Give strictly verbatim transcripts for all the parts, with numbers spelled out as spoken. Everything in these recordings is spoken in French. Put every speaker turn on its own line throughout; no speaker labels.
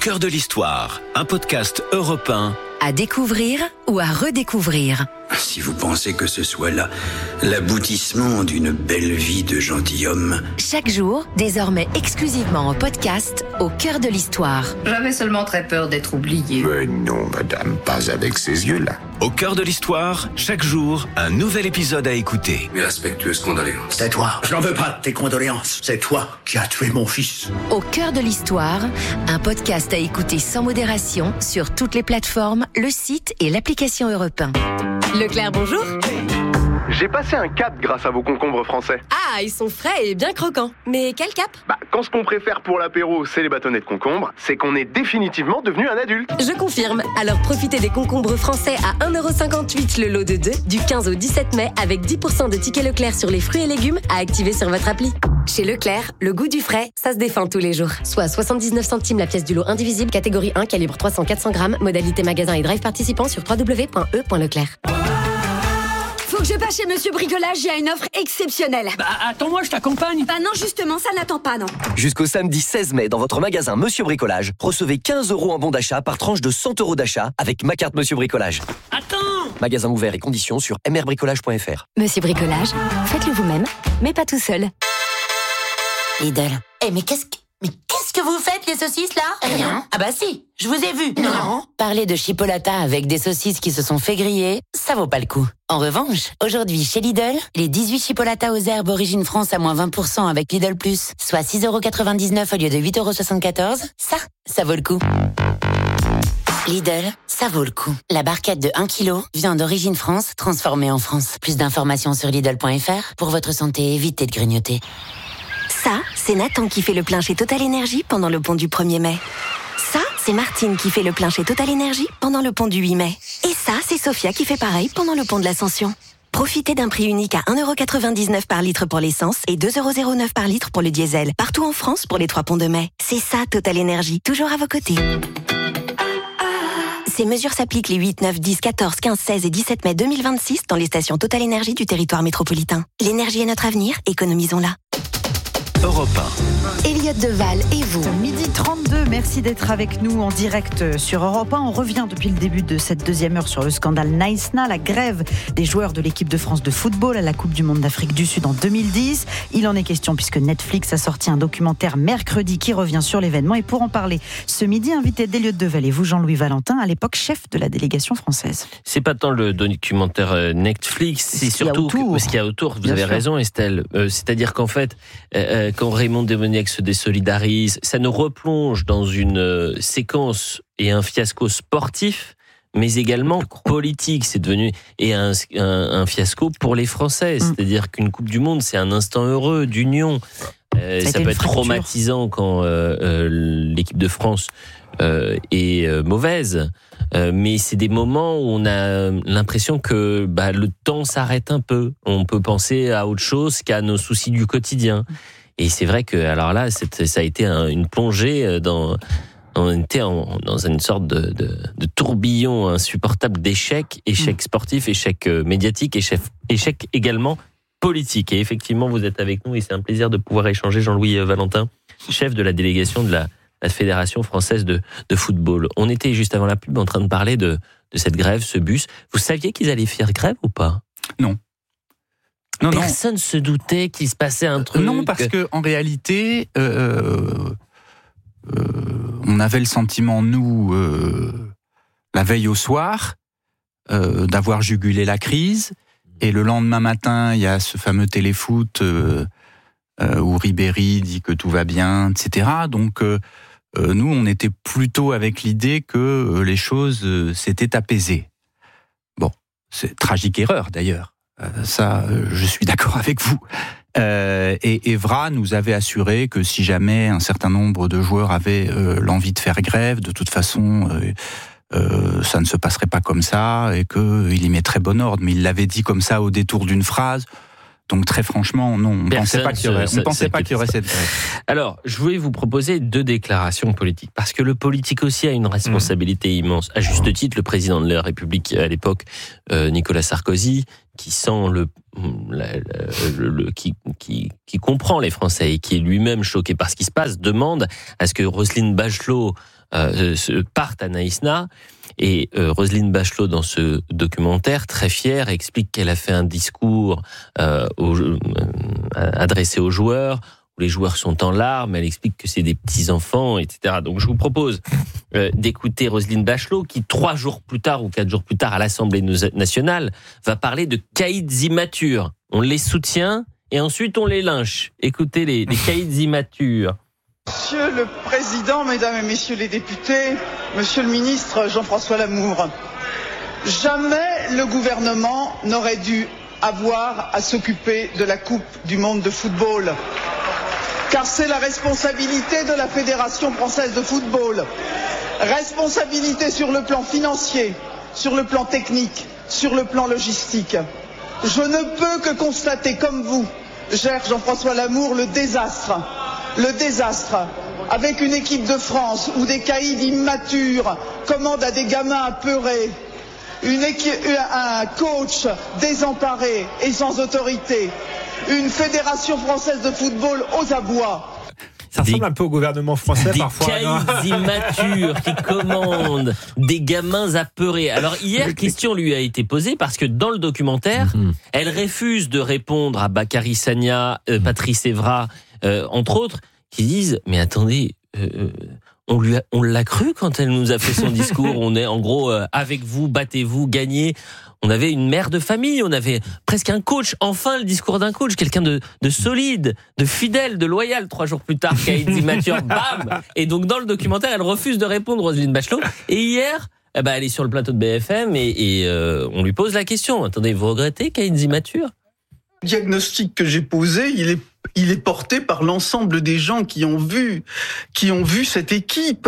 cœur de l'histoire, un podcast Europe un.
À découvrir ou à redécouvrir.
Si vous pensez que ce soit là l'aboutissement d'une belle vie de gentilhomme.
Chaque jour, désormais exclusivement en podcast, au cœur de l'histoire.
J'avais seulement très peur d'être oublié.
Mais non, madame, pas avec ces yeux-là.
Au cœur de l'histoire, chaque jour, un nouvel épisode à écouter.
Mes respectueuses condoléances.
C'est toi. Je n'en veux pas de tes condoléances. C'est toi qui as tué mon fils.
Au cœur de l'histoire, un podcast à écouter sans modération sur toutes les plateformes, le site et l'application Europe un.
Leclerc, bonjour.
J'ai passé un cap grâce à vos concombres français.
Ah, ils sont frais et bien croquants. Mais quel cap ?
Bah, quand ce qu'on préfère pour l'apéro, c'est les bâtonnets de concombre, c'est qu'on est définitivement devenu un adulte.
Je confirme. Alors profitez des concombres français à un euro cinquante-huit le lot de deux, du quinze au dix-sept mai, avec dix pour cent de tickets Leclerc sur les fruits et légumes à activer sur votre appli. Chez Leclerc, le goût du frais, ça se défend tous les jours. Soit soixante-dix-neuf centimes la pièce du lot indivisible, catégorie un, calibre trois cents à quatre cents grammes, modalité magasin et drive participant sur w w w point e point leclerc.
Faut que je passe chez Monsieur Bricolage, il y a une offre exceptionnelle.
Bah attends-moi, je t'accompagne.
Bah non, justement, ça n'attend pas, non.
Jusqu'au samedi seize mai, dans votre magasin Monsieur Bricolage, recevez quinze euros en bon d'achat par tranche de cent euros d'achat avec ma carte Monsieur Bricolage.
Attends.
Magasin ouvert et conditions sur m r bricolage point f r.
Monsieur Bricolage, faites-le vous-même, mais pas tout seul.
Lidl. Eh mais qu'est-ce que... Mais qu'est-ce que vous faites, les saucisses, là ?
Rien.
Ah bah si, je vous ai vu.
Non.
Parler de chipolata avec des saucisses qui se sont fait griller, ça vaut pas le coup. En revanche, aujourd'hui, chez Lidl, les dix-huit chipolatas aux herbes Origine France à moins vingt pour cent avec Lidl Plus, soit six euros quatre-vingt-dix-neuf au lieu de huit euros soixante-quatorze, ça, ça vaut le coup. Lidl, ça vaut le coup. La barquette de un kilo, viande d'Origine France, transformée en France. Plus d'informations sur Lidl point f r. Pour votre santé, évitez de grignoter.
Ça, c'est Nathan qui fait le plein chez Total Énergie pendant le pont du premier mai. Ça, c'est Martine qui fait le plein chez Total Énergie pendant le pont du huit mai. Et ça, c'est Sophia qui fait pareil pendant le pont de l'Ascension. Profitez d'un prix unique à un euro quatre-vingt-dix-neuf par litre pour l'essence et deux euros zéro neuf par litre pour le diesel. Partout en France pour les trois ponts de mai. C'est ça, Total Énergie, toujours à vos côtés. Ces mesures s'appliquent les huit, neuf, dix, quatorze, quinze, seize et dix-sept mai deux mille vingt-six dans les stations Total Énergie du territoire métropolitain. L'énergie est notre avenir, économisons-la.
Europe un.
Elliot Deval et vous.
midi trente-deux, merci d'être avec nous en direct sur Europe un. On revient depuis le début de cette deuxième heure sur le scandale Naïsna, la grève des joueurs de l'équipe de France de football à la Coupe du Monde d'Afrique du Sud en deux mille dix. Il en est question puisque Netflix a sorti un documentaire mercredi qui revient sur l'événement. Et pour en parler, ce midi, invité d'Elliot Deval et vous, Jean-Louis Valentin, à l'époque chef de la délégation française.
C'est pas tant le documentaire Netflix, c'est surtout ce qu'il y a autour. Vous Bien avez sûr. raison, Estelle. Euh, c'est-à-dire qu'en fait, euh, quand Raymond Devoniec se désolidarise, ça nous replonge dans une séquence et un fiasco sportif, mais également politique. C'est devenu et un, un, un fiasco pour les Français. Mm. C'est-à-dire qu'une Coupe du Monde, c'est un instant heureux d'union. Euh, ça, ça peut être fracture. traumatisant quand euh, euh, l'équipe de France euh, est euh, mauvaise. Euh, mais c'est des moments où on a l'impression que bah, le temps s'arrête un peu. On peut penser à autre chose qu'à nos soucis du quotidien. Et c'est vrai que, alors là, c'est, ça a été un, une plongée dans, on était en, dans une sorte de, de, de tourbillon insupportable d'échecs, échecs sportifs, échecs médiatiques, échecs, échecs également politiques. Et effectivement, vous êtes avec nous et c'est un plaisir de pouvoir échanger. Jean-Louis Valentin, chef de la délégation de la, la Fédération française de, de football. On était juste avant la pub en train de parler de, de cette grève, ce bus. Vous saviez qu'ils allaient faire grève ou pas ?
Non. Non,
Personne ne se doutait qu'il se passait un truc.
Non, parce que en réalité, euh, euh, on avait le sentiment, nous, euh, la veille au soir, euh, d'avoir jugulé la crise. Et le lendemain matin, il y a ce fameux téléfoot euh, euh, où Ribéry dit que tout va bien, et cetera. Donc, euh, euh, nous, on était plutôt avec l'idée que euh, les choses euh, s'étaient apaisées. Bon, c'est tragique erreur d'ailleurs. Euh, ça, euh, je suis d'accord avec vous. Euh, et Evra nous avait assuré que si jamais un certain nombre de joueurs avaient euh, l'envie de faire grève, de toute façon, euh, euh, ça ne se passerait pas comme ça et qu'il y mettrait bon ordre. Mais il l'avait dit comme ça au détour d'une phrase. Donc très franchement, non, on ne pensait pas qu'il y aurait, on pensait pas qu'il y aurait cette grève.
Alors, je voulais vous proposer deux déclarations politiques, parce que le politique aussi a une responsabilité mmh. immense. À juste titre, le président de la République à l'époque, euh, Nicolas Sarkozy, qui sent le, le, le, le qui, qui, qui comprend les Français et qui est lui-même choqué par ce qui se passe, demande à ce que Roselyne Bachelot euh, se, partent à Naïsna. Et euh, Roselyne Bachelot, dans ce documentaire, très fière, explique qu'elle a fait un discours euh, au, euh, adressé aux joueurs, où les joueurs sont en larmes. Elle explique que c'est des petits-enfants, et cetera. Donc je vous propose euh, d'écouter Roselyne Bachelot, qui trois jours plus tard ou quatre jours plus tard à l'Assemblée nationale va parler de caïds immatures. On les soutient et ensuite on les lynche. Écoutez les, les caïds immatures.
Monsieur le Président, Mesdames et Messieurs les députés, Monsieur le Ministre Jean-François Lamour, jamais le gouvernement n'aurait dû avoir à s'occuper de la Coupe du monde de football, car c'est la responsabilité de la Fédération française de football. Responsabilité sur le plan financier, sur le plan technique, sur le plan logistique. Je ne peux que constater, comme vous, cher Jean-François Lamour, le désastre. Le désastre, avec une équipe de France où des caïds immatures commandent à des gamins apeurés, une équipe, un coach désemparé et sans autorité, une fédération française de football aux abois.
Ça ressemble des, un peu au gouvernement français
des
parfois.
Des caïds immatures qui commandent des gamins apeurés. Alors hier, question lui a été posée parce que dans le documentaire, mm-hmm. elle refuse de répondre à Bakary Sagna, euh, Patrice Evra, euh, entre autres, qui disent « Mais attendez, euh, on, lui a, on l'a cru quand elle nous a fait son discours. On est en gros euh, avec vous, battez-vous, gagnez. » On avait une mère de famille, on avait presque un coach. Enfin, le discours d'un coach, quelqu'un de, de solide, de fidèle, de loyal. Trois jours plus tard, caïds immatures, bam. Et donc, dans le documentaire, elle refuse de répondre, Roselyne Bachelot. Et hier, eh ben, elle est sur le plateau de B F M et, et euh, on lui pose la question. Attendez, vous regrettez caïds immatures ?
Le diagnostic que j'ai posé, il est il est porté par l'ensemble des gens qui ont vu, qui ont vu cette équipe.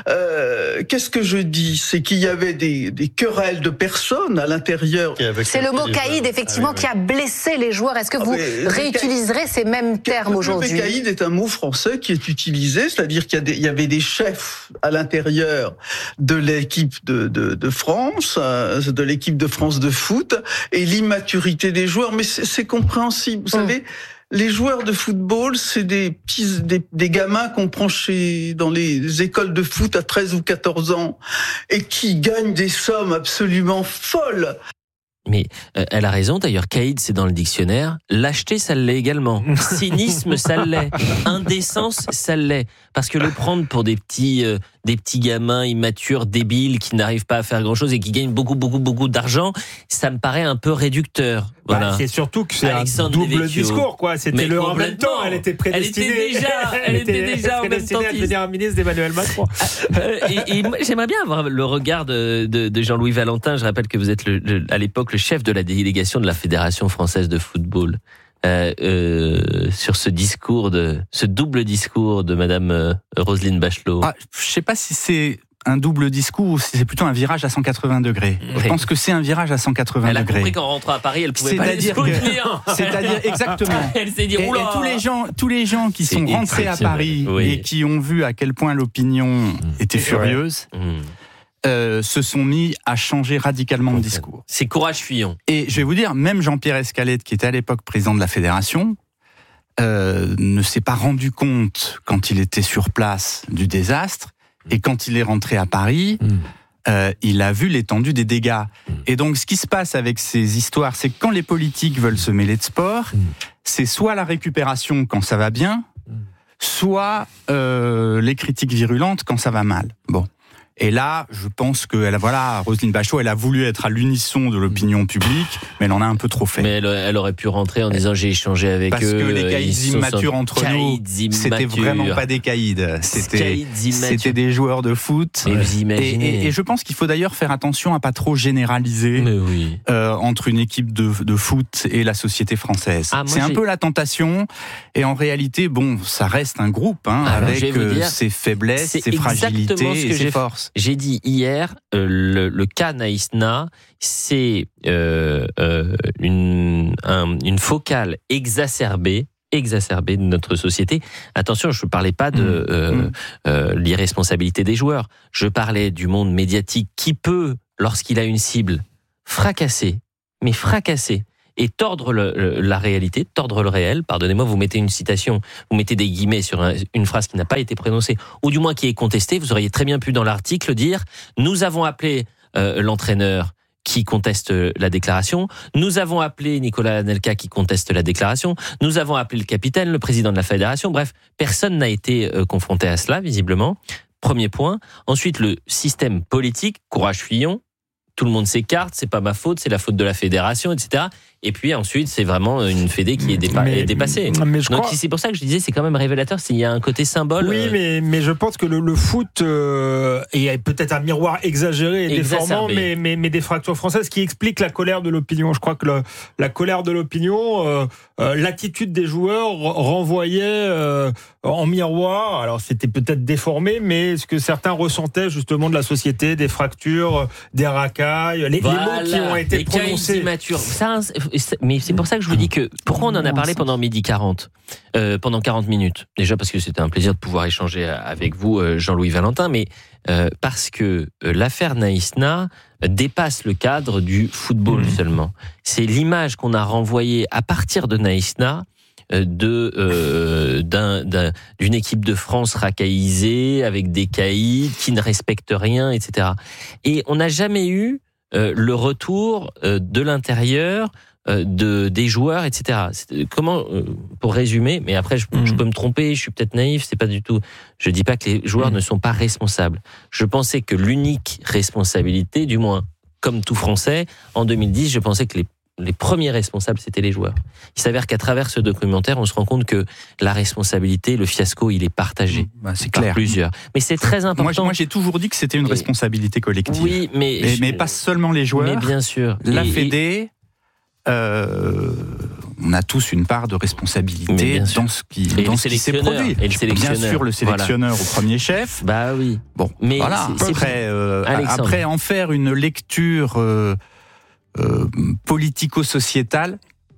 Euh, qu'est-ce que je dis ? C'est qu'il y avait des, des querelles de personnes à l'intérieur.
C'est le mot caïd, effectivement, ah, oui, oui. qui a blessé les joueurs. Est-ce que vous ah, réutiliserez ces mêmes termes aujourd'hui ?
Le caïd est un mot français qui est utilisé, c'est-à-dire qu'il y, a des, il y avait des chefs à l'intérieur de l'équipe de, de, de France, de l'équipe de France de foot, et l'immaturité des joueurs. Mais c'est, c'est compréhensible, vous mmh. savez. Les joueurs de football, c'est des petits, des, des gamins qu'on prend chez, dans les écoles de foot à treize ou quatorze ans et qui gagnent des sommes absolument folles.
Mais euh, elle a raison, d'ailleurs, caïd, c'est dans le dictionnaire. Lâcheté, ça l'est également. Cynisme, ça l'est. Indécence, ça l'est. Parce que le prendre pour des petits, euh, des petits gamins immatures, débiles, qui n'arrivent pas à faire grand-chose et qui gagnent beaucoup, beaucoup, beaucoup d'argent, ça me paraît un peu réducteur. Voilà.
Bah, c'est surtout que c'est Alexandre un double
Devecchio.
Discours, quoi. C'était
Mais
le en même temps. Elle était prédestinée.
Elle était déjà, elle était déjà en même temps
à devenir ministre d'Emmanuel Macron.
euh, et, et moi, j'aimerais bien avoir le regard de, de, de Jean-Louis Valentin. Je rappelle que vous êtes le, le, à l'époque le chef de la délégation de la Fédération française de football. Euh, euh, sur ce discours de, ce double discours de Madame euh, Roselyne Bachelot.
Ah, je sais pas si c'est un double discours ou si c'est plutôt un virage à cent quatre-vingts degrés. Oui. Je pense que c'est un virage à cent quatre-vingts
elle
degrés.
Elle a compris qu'en rentrant à Paris, elle pouvait
c'est-à-dire
pas les soutenir.
C'est-à-dire exactement.
Elle s'est dit,
et, et tous les gens, tous les gens qui c'est sont rentrés à Paris oui. et qui ont vu à quel point l'opinion mmh. était furieuse. Mmh. Euh, se sont mis à changer radicalement de discours.
C'est courage Fillon.
Et je vais vous dire, même Jean-Pierre Escalette, qui était à l'époque président de la Fédération, euh, ne s'est pas rendu compte, quand il était sur place, du désastre, et quand il est rentré à Paris, mmh. euh, il a vu l'étendue des dégâts. Mmh. Et donc, ce qui se passe avec ces histoires, c'est que quand les politiques veulent se mêler de sport, mmh. c'est soit la récupération quand ça va bien, mmh. soit euh, les critiques virulentes quand ça va mal. Bon. Et là, je pense que elle, voilà, Roselyne Bachelot, elle a voulu être à l'unisson de l'opinion publique, mais elle en a un peu trop fait.
Mais elle, elle aurait pu rentrer en disant j'ai échangé avec
Parce
eux.
Parce que les caïds immatures entre nous, c'était vraiment pas des caïds. C'était, c'était des joueurs de foot.
Et, vous imaginez.
Et, et, et je pense qu'il faut d'ailleurs faire attention à pas trop généraliser
oui.
euh, entre une équipe de, de foot et la société française. Ah, C'est un j'ai... peu la tentation. Et en réalité, bon, ça reste un groupe hein, Alors, avec euh, dire, ses faiblesses, ses fragilités et ses forces.
J'ai dit hier, euh, le, le cas Naïsna, c'est euh, euh, une, un, une focale exacerbée, exacerbée de notre société. Attention, je ne parlais pas de euh, mmh. euh, l'irresponsabilité des joueurs. Je parlais du monde médiatique qui peut, lorsqu'il a une cible, fracasser, mais fracasser, et tordre le, le, la réalité, tordre le réel. Pardonnez-moi, vous mettez une citation, vous mettez des guillemets sur un, une phrase qui n'a pas été prononcée, ou du moins qui est contestée. Vous auriez très bien pu dans l'article dire « Nous avons appelé euh, l'entraîneur qui conteste la déclaration, nous avons appelé Nicolas Anelka qui conteste la déclaration, nous avons appelé le capitaine, le président de la fédération. Bref, personne n'a été euh, confronté à cela, visiblement. Premier point. Ensuite, le système politique, courage Fillon, tout le monde s'écarte, c'est pas ma faute, c'est la faute de la fédération, et cetera. Et puis ensuite, c'est vraiment une fédé qui est, dépa- mais, est dépassée.
Mais je
Donc
crois...
c'est pour ça que je disais, c'est quand même révélateur, s'il y a un côté symbole.
Oui,
euh...
mais, mais je pense que le, le foot euh, est peut-être un miroir exagéré et déformant, mais, mais, mais des fractures françaises qui expliquent la colère de l'opinion. Je crois que le, la colère de l'opinion, euh, euh, l'attitude des joueurs renvoyait euh, en miroir, alors c'était peut-être déformé, mais ce que certains ressentaient justement de la société, des fractures, des racailles, les,
voilà,
les mots qui ont été
les
prononcés.
Immatures. Ça, mais c'est pour ça que je vous dis que pourquoi on en a parlé pendant midi quarante, euh, pendant quarante minutes. Déjà parce que c'était un plaisir de pouvoir échanger avec vous, Jean-Louis Valentin, mais euh, parce que l'affaire Naïsna dépasse le cadre du football mmh. seulement. C'est l'image qu'on a renvoyée à partir de Naïsna de euh, d'un, d'un, d'une équipe de France racaillisée avec des caïds qui ne respectent rien, et cetera. Et on n'a jamais eu euh, le retour euh, de l'intérieur euh, de des joueurs, et cetera. C'est, comment euh, pour résumer, mais après je, mmh. je peux me tromper, je suis peut-être naïf, c'est pas du tout. Je dis pas que les joueurs mmh. ne sont pas responsables. Je pensais que l'unique responsabilité, du moins comme tout Français, en deux mille dix, je pensais que les les premiers responsables, c'était les joueurs. Il s'avère qu'à travers ce documentaire, on se rend compte que la responsabilité, le fiasco, il est partagé
bah, c'est
par
clair.
plusieurs. Mais c'est très important.
Moi, moi, j'ai toujours dit que c'était une responsabilité collective.
Oui, mais...
Mais,
je...
mais pas seulement les joueurs.
Mais bien sûr.
La
et,
Fédé,
et...
euh, on a tous une part de responsabilité dans ce qui, dans ce qui s'est produit.
Et le
bien sûr, le sélectionneur voilà. au premier chef.
Bah oui.
Bon, mais voilà.
C'est,
après, euh, après, en faire une lecture... Euh, Euh, politico-sociétal,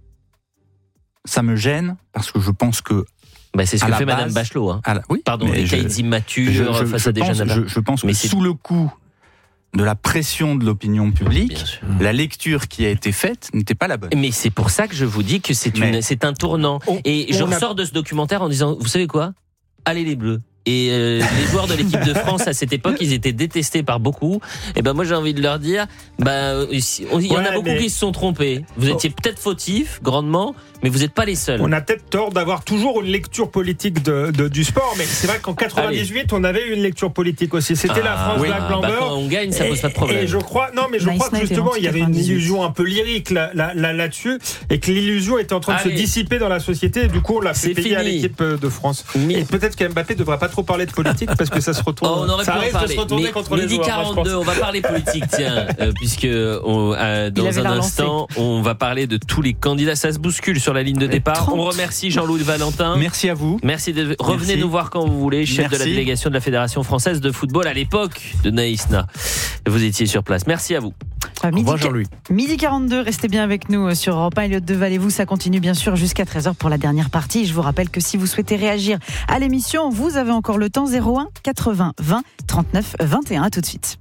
ça me gêne parce que je pense que
bah c'est ce que fait
base,
Madame Bachelot. Hein.
La, oui,
Pardon, les caïds immatures je, je, face
je
à des
pense,
jeunes.
Je, je pense mais que c'est... sous le coup de la pression de l'opinion publique, la lecture qui a été faite n'était pas la bonne.
Mais c'est pour ça que je vous dis que c'est mais une, c'est un tournant. On, Et je ressors a... de ce documentaire en disant, vous savez quoi ? Allez les Bleus. Et euh, les joueurs de l'équipe de France à cette époque, ils étaient détestés par beaucoup. Et ben moi j'ai envie de leur dire, bah il y en ouais, a beaucoup mais... qui se sont trompés. Vous étiez peut-être fautifs grandement, mais vous n'êtes pas les seuls.
On a peut-être tort d'avoir toujours une lecture politique de, de, du sport, mais c'est vrai qu'en quatre-vingt-dix-huit, Allez. on avait une lecture politique aussi. C'était ah, la France
oui.
Black Blamber.
Bah, quand on gagne, ça pose pas de problème.
Et je crois, non, mais je nice crois que justement, il y avait une illusion un peu lyrique là, là, là, là-dessus, et que l'illusion était en train Allez. de se dissiper dans la société. Et du coup, on l'a fait c'est payer fini. à l'équipe de France. Mais... Et peut-être qu'Mbappé ne devrait pas trop parler de politique parce que ça se retourne.
Oh, on aurait
ça
pu
risque
en
de se retourner
mais,
contre les joueurs.
quarante-deux, on va parler politique, tiens, euh, puisque on, euh, dans un instant, on va parler de tous les candidats. Ça se bouscule sur la ligne de départ. trente On remercie Jean-Louis Valentin.
Merci à vous.
Merci de revenez Merci. nous voir quand vous voulez, chef Merci. de la délégation de la Fédération française de football à l'époque de Naïsna. Vous étiez sur place. Merci à vous.
Au revoir Jean-Louis. Midi quarante-deux, restez bien avec nous sur Europe un. Elliot Deval et vous, ça continue bien sûr jusqu'à treize heures pour la dernière partie. Je vous rappelle que si vous souhaitez réagir à l'émission, vous avez encore le temps. Zéro un quatre-vingts vingt trente-neuf vingt et un. À tout de suite.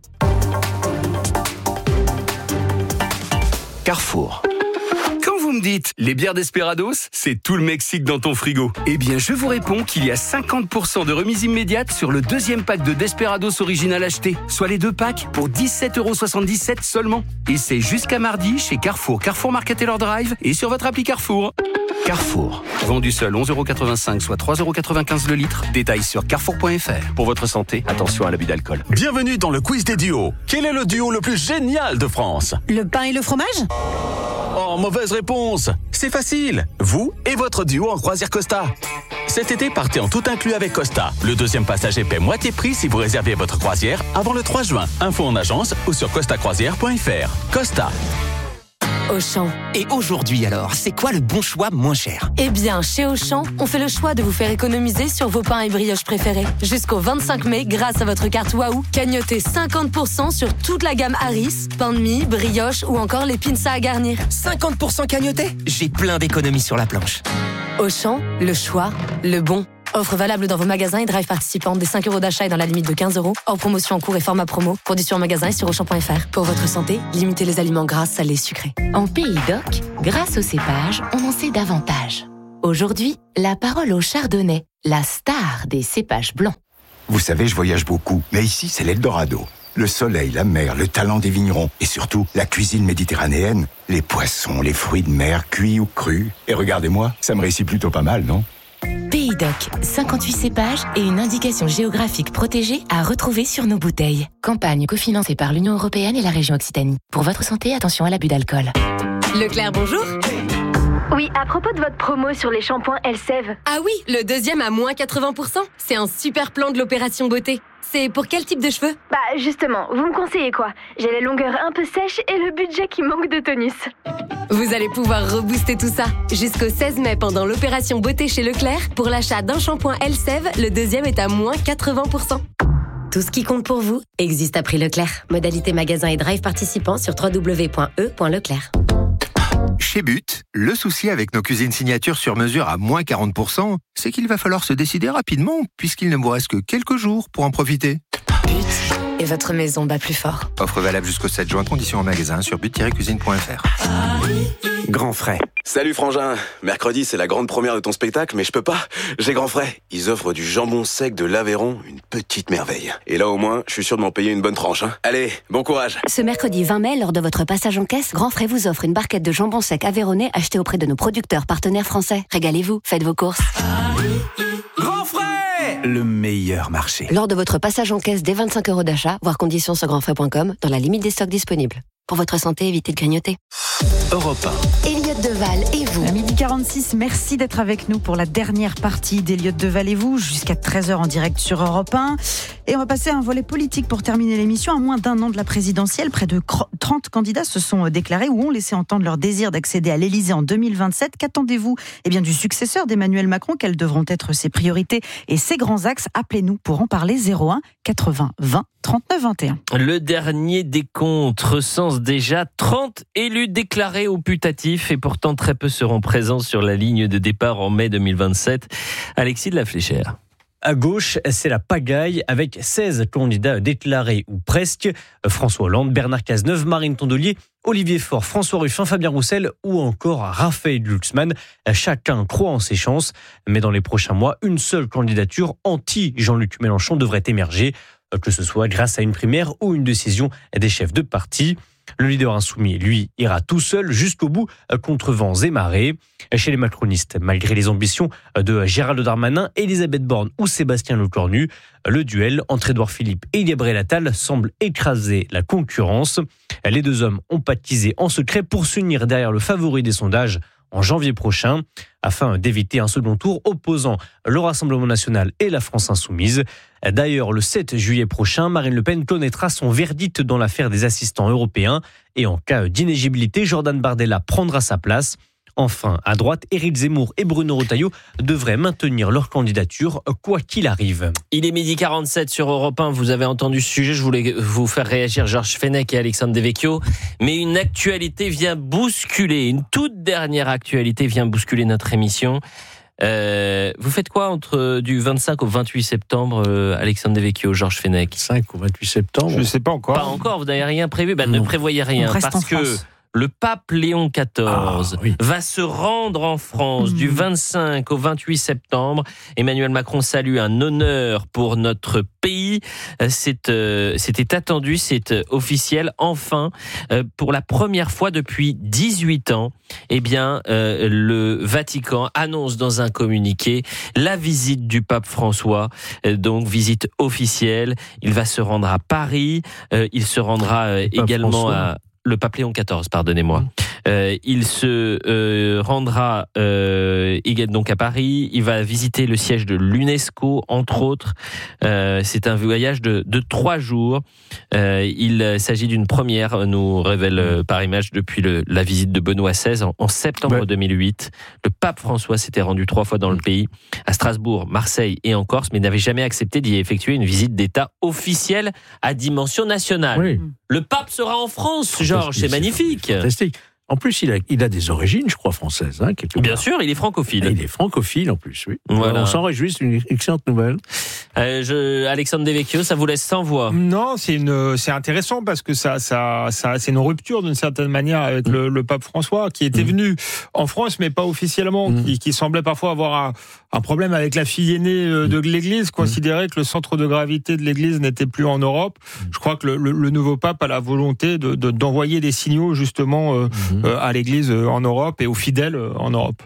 Carrefour. Quand vous me dites les bières Desperados, c'est tout le Mexique dans ton frigo. Eh bien, je vous réponds qu'il y a cinquante pour cent de remise immédiate sur le deuxième pack de Desperados original acheté, soit les deux packs pour dix-sept euros soixante-dix-sept seulement. Et c'est jusqu'à mardi chez Carrefour, Carrefour Market Taylor Drive et sur votre appli Carrefour. Carrefour. Vendu seul onze euros quatre-vingt-cinq, soit trois euros quatre-vingt-quinze le litre. Détails sur carrefour point f r.
Pour votre santé, attention à l'abus d'alcool.
Bienvenue dans le quiz des duos. Quel est le duo le plus génial de France ?
Le pain et le fromage ?
Oh, mauvaise réponse. C'est facile. Vous et votre duo en croisière Costa. Cet été, partez en tout inclus avec Costa. Le deuxième passager paie moitié prix si vous réservez votre croisière avant le trois juin. Info en agence ou sur costa croisière point f r. Costa.
Auchan. Et aujourd'hui alors, c'est quoi le bon choix moins cher ?
Eh bien, chez Auchan, on fait le choix de vous faire économiser sur vos pains et brioches préférés. Jusqu'au vingt-cinq mai, grâce à votre carte Waouh, cagnotez cinquante pour cent sur toute la gamme Harris, pain de mie, brioche ou encore les pinces à garnir.
cinquante pour cent cagnotés ? J'ai plein d'économies sur la planche.
Auchan, le choix, le bon. Offre valable dans vos magasins et drive participants des cinq euros d'achat et dans la limite de quinze euros. Hors promotion en cours et format promo. Conditions en magasin et sur auchan point f r. Pour votre santé, limitez les aliments gras, salés, sucrés.
En Pays d'Oc, grâce au cépage, on en sait davantage. Aujourd'hui, la parole au chardonnay, la star des cépages blancs.
Vous savez, je voyage beaucoup, mais ici, c'est l'Eldorado. Le soleil, la mer, le talent des vignerons et surtout la cuisine méditerranéenne. Les poissons, les fruits de mer, cuits ou crus. Et regardez-moi, ça me réussit plutôt pas mal, non ?
Pays d'Oc, cinquante-huit cépages et une indication géographique protégée à retrouver sur nos bouteilles. Campagne cofinancée par l'Union européenne et la région Occitanie. Pour votre santé, attention à l'abus d'alcool.
Leclerc, bonjour.
Oui, à propos de votre promo sur les shampoings Elseve.
Ah oui, le deuxième à moins quatre-vingts pour cent. C'est un super plan de l'opération beauté. C'est pour quel type de cheveux ?
Bah justement, vous me conseillez quoi ? J'ai les longueurs un peu sèches et le budget qui manque de tonus.
Vous allez pouvoir rebooster tout ça. Jusqu'au seize mai, pendant l'opération beauté chez Leclerc, pour l'achat d'un shampoing Elseve, le deuxième est à moins quatre-vingts pour cent. Tout ce qui compte pour vous existe à prix Leclerc. Modalité magasin et drive participants sur w w w point e point leclerc.
Chez But, le souci avec nos cuisines signatures sur mesure à moins quarante pour cent, c'est qu'il va falloir se décider rapidement, puisqu'il ne vous reste que quelques jours pour en profiter.
But, et votre maison bat plus fort.
Offre valable jusqu'au sept juin, conditions en magasin sur but tiret cuisine point f r.
Grand frais.
Salut Frangin, mercredi c'est la grande première de ton spectacle, mais je peux pas, j'ai grand frais. Ils offrent du jambon sec de l'Aveyron, une petite merveille. Et là au moins, je suis sûr de m'en payer une bonne tranche. Hein. Allez, bon courage.
Ce mercredi vingt mai, lors de votre passage en caisse, Grand Frais vous offre une barquette de jambon sec aveyronnais achetée auprès de nos producteurs partenaires français. Régalez-vous, faites vos courses.
Grand frais, le meilleur marché.
Lors de votre passage en caisse dès vingt-cinq euros d'achat, voir conditions sur grand frais point com, dans la limite des stocks disponibles. Pour votre santé, évitez de grignoter.
Europe un.
Elliot Deval et vous.
À midi quarante-six, merci d'être avec nous pour la dernière partie d'Elliot Deval et vous, jusqu'à treize heures en direct sur Europe un. Et on va passer à un volet politique pour terminer l'émission. À moins d'un an de la présidentielle, près de trente candidats se sont déclarés ou ont laissé entendre leur désir d'accéder à l'Élysée en deux mille vingt-sept. Qu'attendez-vous eh bien, du successeur d'Emmanuel Macron? Quelles devront être ses priorités et ses grands axes? Appelez-nous pour en parler. Zéro un quatre-vingts vingt trente-neuf vingt et un.
Le dernier décompte recense déjà trente élus déclarés au putatif et pourtant très peu seront présents sur la ligne de départ en mai deux mille vingt-sept. Alexis de la Fléchère.
À gauche, c'est la pagaille avec seize candidats déclarés ou presque. François Hollande, Bernard Cazeneuve, Marine Tondelier, Olivier Faure, François Ruffin, Fabien Roussel ou encore Raphaël Glucksmann. Chacun croit en ses chances. Mais dans les prochains mois, une seule candidature anti-Jean-Luc Mélenchon devrait émerger, que ce soit grâce à une primaire ou une décision des chefs de parti. Le leader insoumis, lui, ira tout seul jusqu'au bout contre vents et marées. Chez les macronistes, malgré les ambitions de Gérald Darmanin, Elisabeth Borne ou Sébastien Lecornu, le duel entre Édouard Philippe et Gabriel Attal semble écraser la concurrence. Les deux hommes ont pactisé en secret pour s'unir derrière le favori des sondages en janvier prochain, afin d'éviter un second tour opposant le Rassemblement national et la France insoumise. D'ailleurs, le sept juillet prochain, Marine Le Pen connaîtra son verdict dans l'affaire des assistants européens. Et en cas d'inéligibilité, Jordan Bardella prendra sa place. Enfin, à droite, Éric Zemmour et Bruno Retailleau devraient maintenir leur candidature, quoi qu'il arrive.
Il est midi quarante-sept sur Europe un. Vous avez entendu ce sujet. Je voulais vous faire réagir Georges Fenech et Alexandre Devecchio. Mais une actualité vient bousculer, une toute dernière actualité vient bousculer notre émission. Euh, vous faites quoi entre du vingt-cinq au vingt-huit septembre, euh, Alexandre Devecchio, Georges Fenech?
cinq au vingt-huit septembre. Je ne sais pas encore.
Pas encore, vous n'avez rien prévu. Ben, ne prévoyez rien parce que le pape Léon quatorze ah, oui. va se rendre en France mmh. du vingt-cinq au vingt-huit septembre. Emmanuel Macron salue un honneur pour notre pays. C'est, euh, c'était attendu, c'est officiel. Enfin, euh, pour la première fois depuis dix-huit ans, eh bien, euh, le Vatican annonce dans un communiqué la visite du pape François. Euh, donc, visite officielle. Il va se rendre à Paris. Euh, il se rendra euh, également François. à... Le pape Léon quatorze, pardonnez-moi. Euh, il se euh, rendra euh, donc à Paris. Il va visiter le siège de l'UNESCO, entre autres. Euh, c'est un voyage de, de trois jours. Euh, il s'agit d'une première, nous révèle euh, par image, depuis le, la visite de Benoît seize en, en septembre ouais. deux mille huit. Le pape François s'était rendu trois fois dans le pays, à Strasbourg, Marseille et en Corse, mais n'avait jamais accepté d'y effectuer une visite d'État officielle à dimension nationale. Oui. Le pape sera en France, Georges, c'est magnifique.
Fantastique.
En plus, il a, il a des origines, je crois, françaises. Hein,
Bien sûr, il est francophile.
Et il est francophile en plus, oui.
Voilà.
On s'en réjouit, c'est une excellente nouvelle.
Euh, je, Alexandre Devecchio, ça vous laisse sans voix?
Non, c'est une, c'est intéressant parce que ça, ça, ça, c'est une rupture d'une certaine manière avec mmh. le, le pape François qui était mmh. venu en France, mais pas officiellement, mmh. qui, qui semblait parfois avoir un, un problème avec la fille aînée de l'Église, considérait que le centre de gravité de l'Église n'était plus en Europe. Je crois que le, le, le nouveau pape a la volonté de, de, d'envoyer des signaux justement euh, mmh. euh, à l'Église en Europe et aux fidèles en Europe.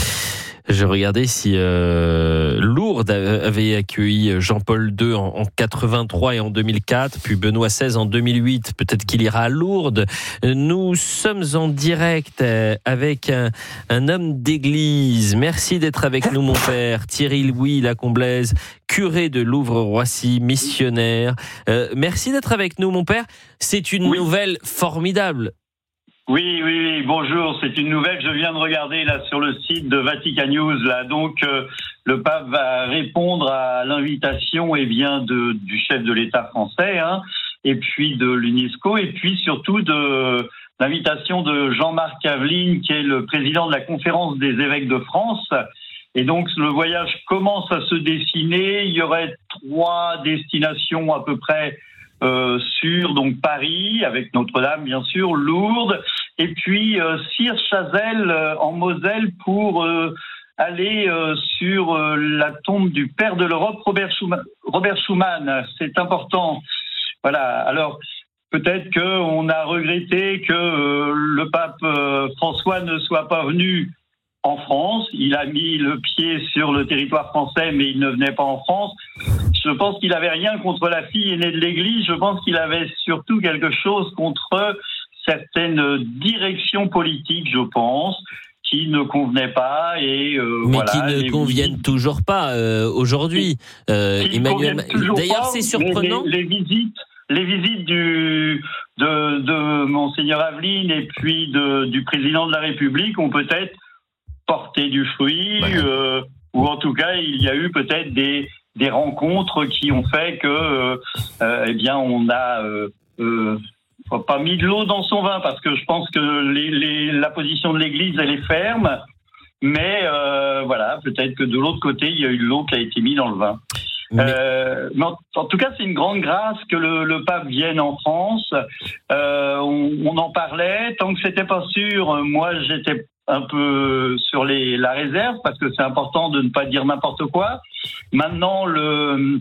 Je regardais si euh, Lourdes avait accueilli Jean-Paul deux en, en quatre-vingt-trois et en deux mille quatre, puis Benoît seize en deux mille huit. Peut-être qu'il ira à Lourdes. Nous sommes en direct avec un, un homme d'église. Merci d'être avec nous, mon père. Thierry Louis Lacomblaise, curé de Louvre-Roissy, missionnaire. Euh, merci d'être avec nous, mon père. C'est une oui. nouvelle formidable.
Oui, oui, oui, bonjour, c'est une nouvelle, je viens de regarder là sur le site de Vatican News, là, donc euh, le pape va répondre à l'invitation et bien de, du chef de l'État français, hein, et puis de l'UNESCO, et puis surtout de l'invitation de Jean-Marc Aveline, qui est le président de la conférence des évêques de France. Et donc le voyage commence à se dessiner, il y aurait trois destinations à peu près Euh, sur donc Paris avec Notre-Dame bien sûr, Lourdes et puis euh, Sire-Chazelle euh, en Moselle pour euh, aller euh, sur euh, la tombe du père de l'Europe Robert Schuman. Robert Schuman, c'est important. Voilà. Alors peut-être que on a regretté que euh, le pape euh, François ne soit pas venu en France. Il a mis le pied sur le territoire français, mais il ne venait pas en France. Je pense qu'il n'avait rien contre la fille aînée de l'Église. Je pense qu'il avait surtout quelque chose contre certaines directions politiques, je pense, qui ne convenaient pas. Et euh,
mais
voilà,
qui ne
les...
conviennent toujours pas euh, aujourd'hui. Euh, Emmanuel... D'ailleurs, c'est surprenant.
Les, les, les visites... Les visites du, de, de Monseigneur Aveline et puis de, du président de la République ont peut-être porté du fruit, ouais. euh, ou en tout cas, il y a eu peut-être des, des rencontres qui ont fait que, euh, euh, eh bien, on a euh, euh, pas mis de l'eau dans son vin, parce que je pense que les, les, la position de l'Église, elle est ferme, mais euh, voilà, peut-être que de l'autre côté, il y a eu de l'eau qui a été mise dans le vin. Mais... Euh, mais en, en tout cas, c'est une grande grâce que le, le pape vienne en France. Euh, on, on en parlait. Tant que c'était pas sûr, moi, j'étais un peu sur les, la réserve, parce que c'est important de ne pas dire n'importe quoi. Maintenant, le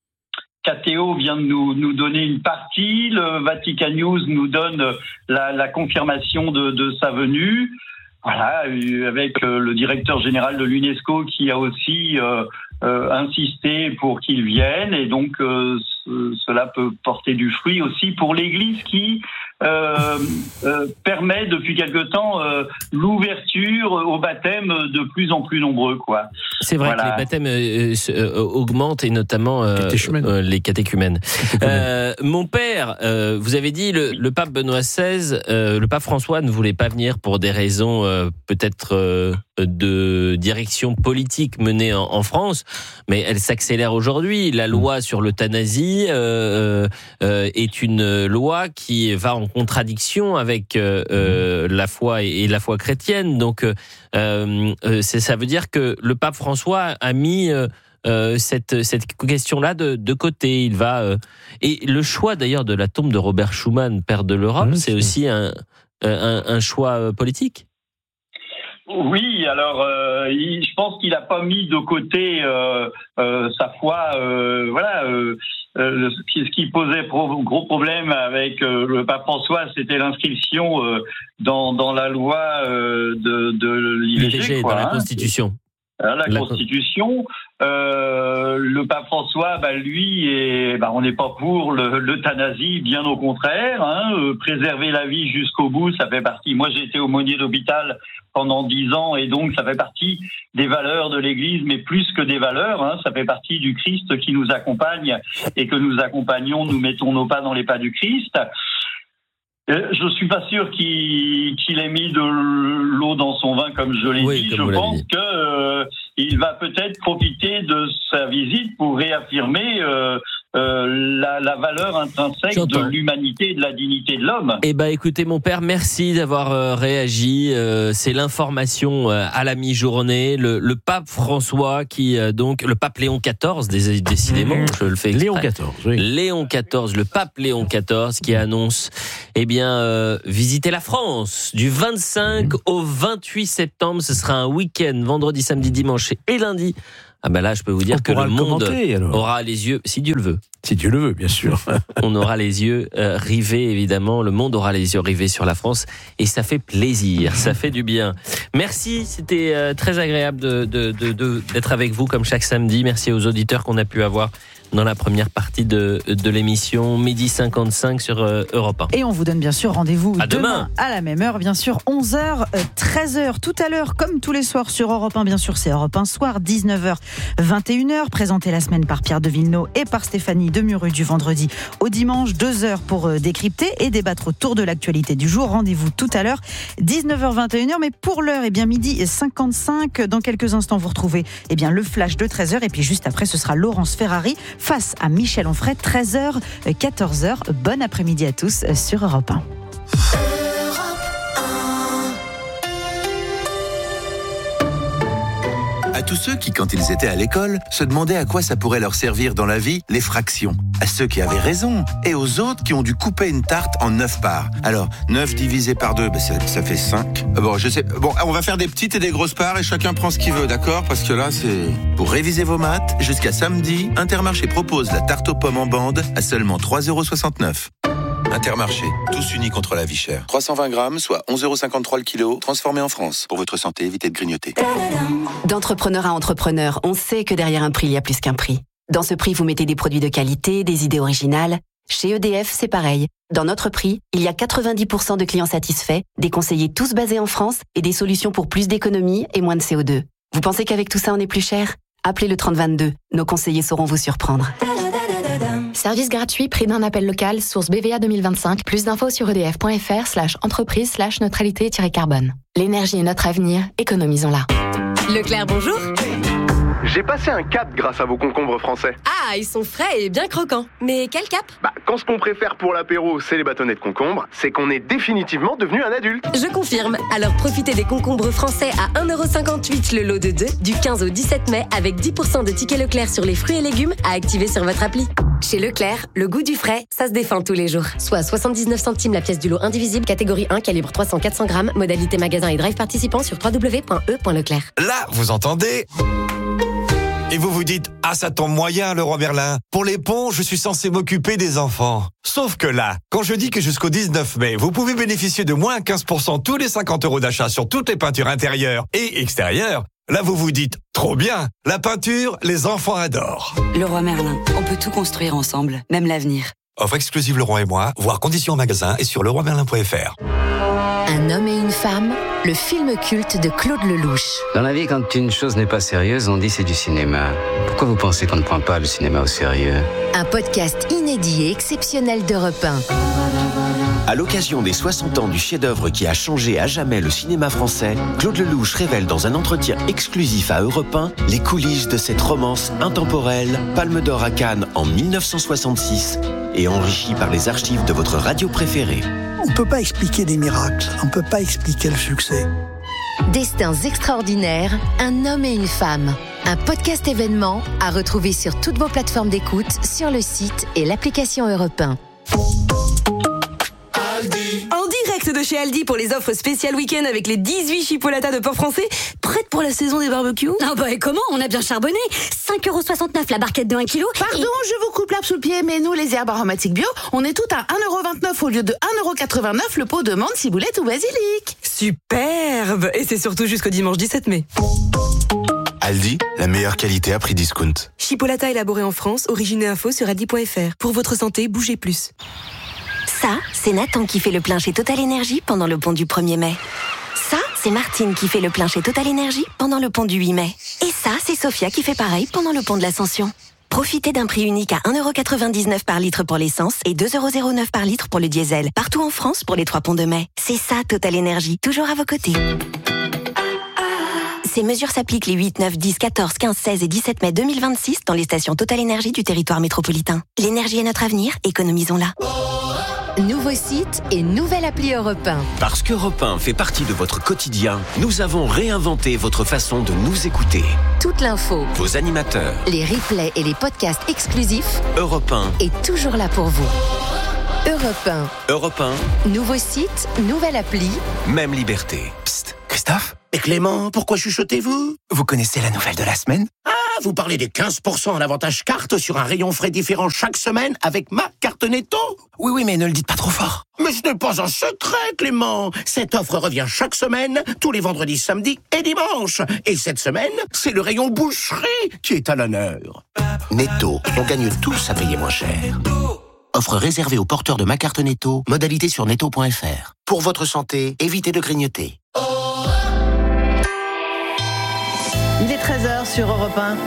K T O vient de nous, nous donner une partie. Le Vatican News nous donne la, la confirmation de, de sa venue. Voilà, avec le directeur général de l'UNESCO qui a aussi euh, euh, insisté pour qu'il vienne, et donc euh, ce, cela peut porter du fruit aussi pour l'Église qui euh, euh, permet depuis quelque temps euh, l'ouverture au baptême de plus en plus nombreux, quoi.
C'est vrai voilà. que les baptêmes euh, euh, augmentent, et notamment euh, euh, les catéchumènes. Euh, mon père, euh, vous avez dit le, le pape Benoît seize, euh, le pape François ne voulait pas venir pour des raisons euh, peut-être euh, de direction politique menée en, en France, mais elle s'accélère aujourd'hui. La loi sur l'euthanasie euh, euh, est une loi qui va en contradiction avec euh, la foi et, et la foi chrétienne. Donc, euh, euh, c'est, ça veut dire que le pape François a mis euh, euh, cette, cette question-là de, de côté. Il va euh, et le choix d'ailleurs de la tombe de Robert Schuman, père de l'Europe, oui, c'est, c'est aussi un, un, un choix politique.
Oui, alors euh, il, je pense qu'il n'a pas mis de côté euh, euh, sa foi. Euh, voilà, euh, euh, ce qui posait pro, gros problème avec euh, le pape François, c'était l'inscription euh, dans, dans la loi euh, de, de l'I V G,
l'I V G quoi, dans la hein, Constitution.
La, la Constitution. Euh, le pape François, bah, lui, est, bah, on n'est pas pour le, l'euthanasie, bien au contraire. Hein, euh, préserver la vie jusqu'au bout, ça fait partie. Moi, j'ai été aumônier d'hôpital pendant dix ans, et donc ça fait partie des valeurs de l'Église, mais plus que des valeurs, hein, ça fait partie du Christ qui nous accompagne, et que nous accompagnons, nous mettons nos pas dans les pas du Christ. Euh, je suis pas sûr qu'il, qu'il ait mis de l'eau dans son vin, comme je l'ai oui, dit. Je pense dit. que euh, il va peut-être profiter de sa visite pour réaffirmer euh, euh, la, la valeur intrinsèque
J'entends.
de l'humanité et de la dignité de l'homme.
Eh ben, écoutez, mon père, merci d'avoir euh, réagi. Euh, c'est l'information euh, à la mi-journée. Le, le pape François, qui euh, donc le pape Léon quatorze, dés- décidément, mmh. je le fais exprès.
Léon quatorze, oui.
Léon quatorze, le pape Léon quatorze, qui annonce, eh bien, euh, visiter la France du vingt-cinq mmh. au vingt-huit septembre. Ce sera un week-end, vendredi, samedi, dimanche et lundi. Ah ben là, je peux vous dire
On
que le
pourra le
monde
commenter, alors.
aura les yeux, si Dieu le veut.
Si Dieu le veut, bien sûr.
On aura les yeux euh, rivés, évidemment. Le monde aura les yeux rivés sur la France. Et ça fait plaisir, ça fait du bien. Merci, c'était euh, très agréable de, de, de, de, d'être avec vous comme chaque samedi. Merci aux auditeurs qu'on a pu avoir dans la première partie de, de l'émission, midi cinquante-cinq sur euh, Europe un.
Et on vous donne bien sûr rendez-vous
à demain.
demain à la même heure, bien sûr, onze heures, treize heures. Tout à l'heure, comme tous les soirs sur Europe un, bien sûr, c'est Europe un Soir, dix-neuf heures, vingt et une heures, présenté la semaine par Pierre de Villeneuve et par Stéphanie Demuru du vendredi au dimanche, deux heures pour euh, décrypter et débattre autour de l'actualité du jour. Rendez-vous tout à l'heure, dix-neuf heures, vingt et une heures, mais pour l'heure, eh bien, midi cinquante-cinq. Dans quelques instants, vous retrouvez eh bien, le flash de treize heures, et puis juste après, ce sera Laurence Ferrari face à Michel Onfray, treize heures, quatorze heures. Bon après-midi à tous sur Europe un.
À tous ceux qui, quand ils étaient à l'école, se demandaient à quoi ça pourrait leur servir dans la vie, les fractions. À ceux qui avaient raison, et aux autres qui ont dû couper une tarte en neuf parts. Alors, neuf divisé par deux, ben ça, ça fait cinq. Bon, je sais. Bon, on va faire des petites et des grosses parts et chacun prend ce qu'il veut, d'accord? Parce que là, c'est... Pour réviser vos maths, jusqu'à samedi, Intermarché propose la tarte aux pommes en bande à seulement trois euros soixante-neuf. Intermarché, tous unis contre la vie chère. trois cent vingt grammes, soit onze euros cinquante-trois le kilo, transformé en France. Pour votre santé, évitez de grignoter.
D'entrepreneur à entrepreneur, on sait que derrière un prix, il y a plus qu'un prix. Dans ce prix, vous mettez des produits de qualité, des idées originales. Chez E D F, c'est pareil. Dans notre prix, il y a quatre-vingt-dix pour cent de clients satisfaits, des conseillers tous basés en France et des solutions pour plus d'économie et moins de C O deux. Vous pensez qu'avec tout ça, on est plus cher? Appelez le trente vingt-deux. Nos conseillers sauront vous surprendre.
Service gratuit, prix d'un appel local, source B V A deux mille vingt-cinq. Plus d'infos sur edf.fr slash entreprise slash neutralité-carbone. L'énergie est notre avenir, économisons-la.
Leclerc, bonjour.
J'ai passé un cap grâce à vos concombres français.
Ah, ils sont frais et bien croquants. Mais quel cap?
Bah, quand ce qu'on préfère pour l'apéro, c'est les bâtonnets de concombre, c'est qu'on est définitivement devenu un adulte.
Je confirme. Alors profitez des concombres français à un euro cinquante-huit le lot de deux du quinze au dix-sept mai avec dix pour cent de tickets Leclerc sur les fruits et légumes à activer sur votre appli. Chez Leclerc, le goût du frais, ça se défend tous les jours. Soit soixante-dix-neuf centimes la pièce du lot indivisible, catégorie un, calibre trois cents à quatre cents grammes, modalité magasin et drive participant sur w w w point e point leclerc.
Là, vous entendez ? Et vous vous dites, ah ça tombe moyen le roi Merlin. Pour les ponts, je suis censé m'occuper des enfants. Sauf que là, quand je dis que jusqu'au dix-neuf mai, vous pouvez bénéficier de moins quinze pour cent tous les cinquante euros d'achat sur toutes les peintures intérieures et extérieures, là vous vous dites, trop bien, la peinture, les enfants adorent.
Le roi Merlin, on peut tout construire ensemble, même l'avenir.
Offre exclusive Leroy et moi, voir conditions en magasin et sur leroy merlin point f r.
Un homme et une femme, le film culte de Claude Lelouch.
Dans la vie, quand une chose n'est pas sérieuse, on dit c'est du cinéma. Pourquoi vous pensez qu'on ne prend pas le cinéma au sérieux ?
Un podcast inédit et exceptionnel d'Europe un.
À l'occasion des soixante ans du chef-d'œuvre qui a changé à jamais le cinéma français, Claude Lelouch révèle dans un entretien exclusif à Europe un les coulisses de cette romance intemporelle, Palme d'Or à Cannes en mille neuf cent soixante-six et enrichie par les archives de votre radio préférée.
On ne peut pas expliquer des miracles, on ne peut pas expliquer le succès.
Destins extraordinaires, un homme et une femme. Un podcast événement à retrouver sur toutes vos plateformes d'écoute, sur le site et l'application Europe un.
En direct de chez Aldi pour les offres spéciales week-end avec les dix-huit chipolatas de porc français, prêtes pour la saison des barbecues.
Ah bah et comment? On a bien charbonné. cinq euros soixante-neuf la barquette de un kilo.
Pardon, et... je vous coupe l'herbe sous le pied, mais nous, les herbes aromatiques bio, on est tout à un euro vingt-neuf au lieu de un euro quatre-vingt-neuf le pot de menthe, ciboulette ou basilic.
Superbe. Et c'est surtout jusqu'au dimanche dix-sept mai.
Aldi, la meilleure qualité à prix discount.
Chipolata élaboré en France, origine et info sur aldi point f r. Pour votre santé, bougez plus.
Ça, c'est Nathan qui fait le plein chez Total Énergie pendant le pont du premier mai. Ça, c'est Martine qui fait le plein chez Total Énergie pendant le pont du huit mai. Et ça, c'est Sophia qui fait pareil pendant le pont de l'Ascension. Profitez d'un prix unique à un euro quatre-vingt-dix-neuf par litre pour l'essence et deux euros zéro neuf par litre pour le diesel. Partout en France pour les trois ponts de mai. C'est ça, Total Énergie, toujours à vos côtés. Ces mesures s'appliquent les huit, neuf, dix, quatorze, quinze, seize et dix-sept mai deux mille vingt-six dans les stations Total Énergie du territoire métropolitain. L'énergie est notre avenir, économisons-la.
Nouveau site et nouvelle appli Europe un.
Parce qu'Europe un fait partie de votre quotidien, nous avons réinventé votre façon de nous écouter.
Toute l'info,
Vos animateurs,
les replays et les podcasts exclusifs
Europe un
est toujours là pour vous. Europe un.
Europe un,
Nouveau site, nouvelle appli.
même liberté.
Psst, Christophe et Clément, pourquoi chuchotez-vous? Vous connaissez la nouvelle de la semaine? Ah, vous parlez des quinze pour cent en avantage carte sur un rayon frais différent chaque semaine avec ma carte Netto? Oui, oui, mais ne le dites pas trop fort. Mais ce n'est pas un secret, Clément. Cette offre revient chaque semaine, tous les vendredis, samedis et dimanches. Et cette semaine, c'est le rayon boucherie qui est à l'honneur. Netto, on gagne tous à payer moins cher. Offre réservée aux porteurs de ma carte Netto, modalité sur netto point f r. Pour votre santé, évitez de grignoter.
Il est treize heures sur Europe un.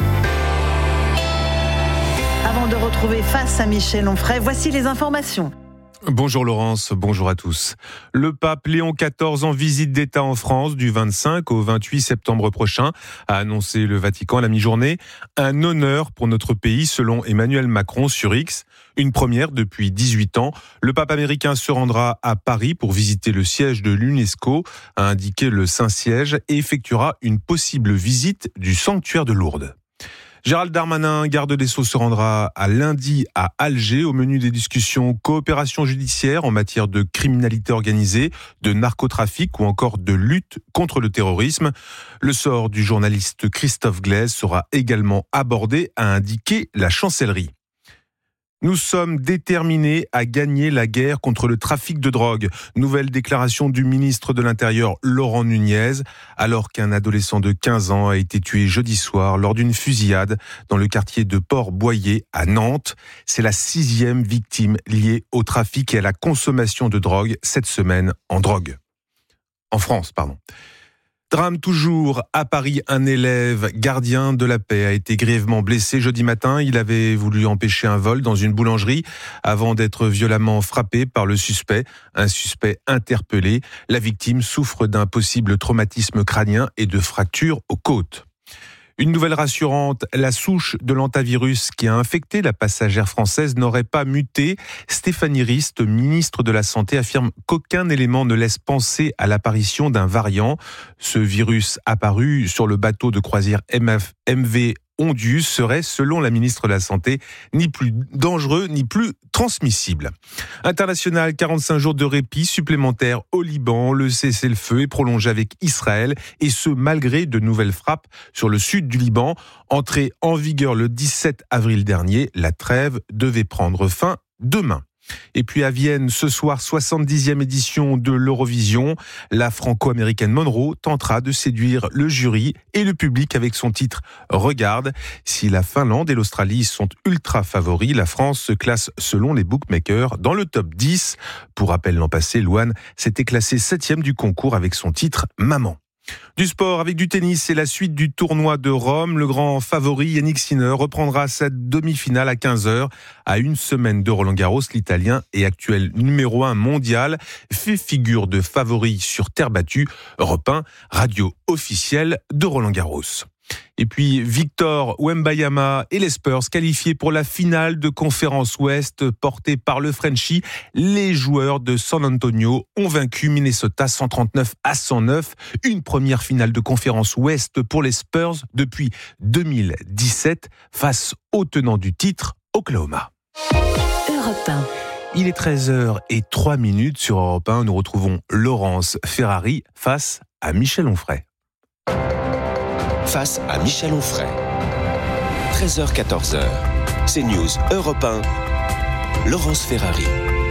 Avant de retrouver Face à Michel Onfray, voici les informations.
Bonjour Laurence, bonjour à tous. Le pape Léon quatorze en visite d'État en France du vingt-cinq au vingt-huit septembre prochain, a annoncé le Vatican à la mi-journée. Un honneur pour notre pays selon Emmanuel Macron sur X. Une première depuis dix-huit ans. Le pape américain se rendra à Paris pour visiter le siège de l'UNESCO, a indiqué le Saint-Siège, et effectuera une possible visite du sanctuaire de Lourdes. Gérald Darmanin, garde des Sceaux, se rendra à lundi à Alger. Au menu des discussions, coopération judiciaire en matière de criminalité organisée, de narcotrafic ou encore de lutte contre le terrorisme. Le sort du journaliste Christophe Glaise sera également abordé, a indiqué la chancellerie. Nous sommes déterminés à gagner la guerre contre le trafic de drogue. Nouvelle déclaration du ministre de l'Intérieur Laurent Nunez, alors qu'un adolescent de quinze ans a été tué jeudi soir lors d'une fusillade dans le quartier de Port-Boyer à Nantes. C'est la sixième victime liée au trafic et à la consommation de drogue cette semaine en drogue. En France, pardon. Drame toujours à Paris, un élève gardien de la paix a été grièvement blessé jeudi matin. Il avait voulu empêcher un vol dans une boulangerie avant d'être violemment frappé par le suspect. Un suspect interpellé. La victime souffre d'un possible traumatisme crânien et de fractures aux côtes. Une nouvelle rassurante, la souche de l'hantavirus qui a infecté la passagère française n'aurait pas muté. Stéphanie Rist, ministre de la Santé, affirme qu'aucun élément ne laisse penser à l'apparition d'un variant. Ce virus apparu sur le bateau de croisière M V Ondius serait, selon la ministre de la Santé, ni plus dangereux ni plus transmissible. International, quarante-cinq jours de répit supplémentaires au Liban. Le cessez-le-feu est prolongé avec Israël, et ce malgré de nouvelles frappes sur le sud du Liban. Entrée en vigueur le dix-sept avril dernier, la trêve devait prendre fin demain. Et puis à Vienne, ce soir, soixante-dixième édition de l'Eurovision. La franco-américaine Monroe tentera de séduire le jury et le public avec son titre « Regarde ». Si la Finlande et l'Australie sont ultra favoris, la France se classe selon les bookmakers dans le top dix. Pour rappel, l'an passé, Louane s'était classée septième du concours avec son titre « Maman ». Du sport avec du tennis, c'est la suite du tournoi de Rome. Le grand favori Yannick Sinner reprendra sa demi-finale à quinze heures. À une semaine de Roland-Garros, l'Italien et actuel numéro un mondial fait figure de favori sur terre battue. Europe un, radio officielle de Roland-Garros. Et puis Victor Wembanyama et les Spurs qualifiés pour la finale de Conférence Ouest portée par le Frenchie. Les joueurs de San Antonio ont vaincu Minnesota cent trente-neuf à cent neuf. Une première finale de Conférence Ouest pour les Spurs depuis deux mille dix-sept face au tenant du titre, Oklahoma.
Europe un.
Il est treize heures zéro trois sur Europe un. Nous retrouvons Laurence Ferrari face à Michel Onfray.
Face à Michel Onfray. treize heures quatorze heures. CNews Europe un. Laurence Ferrari.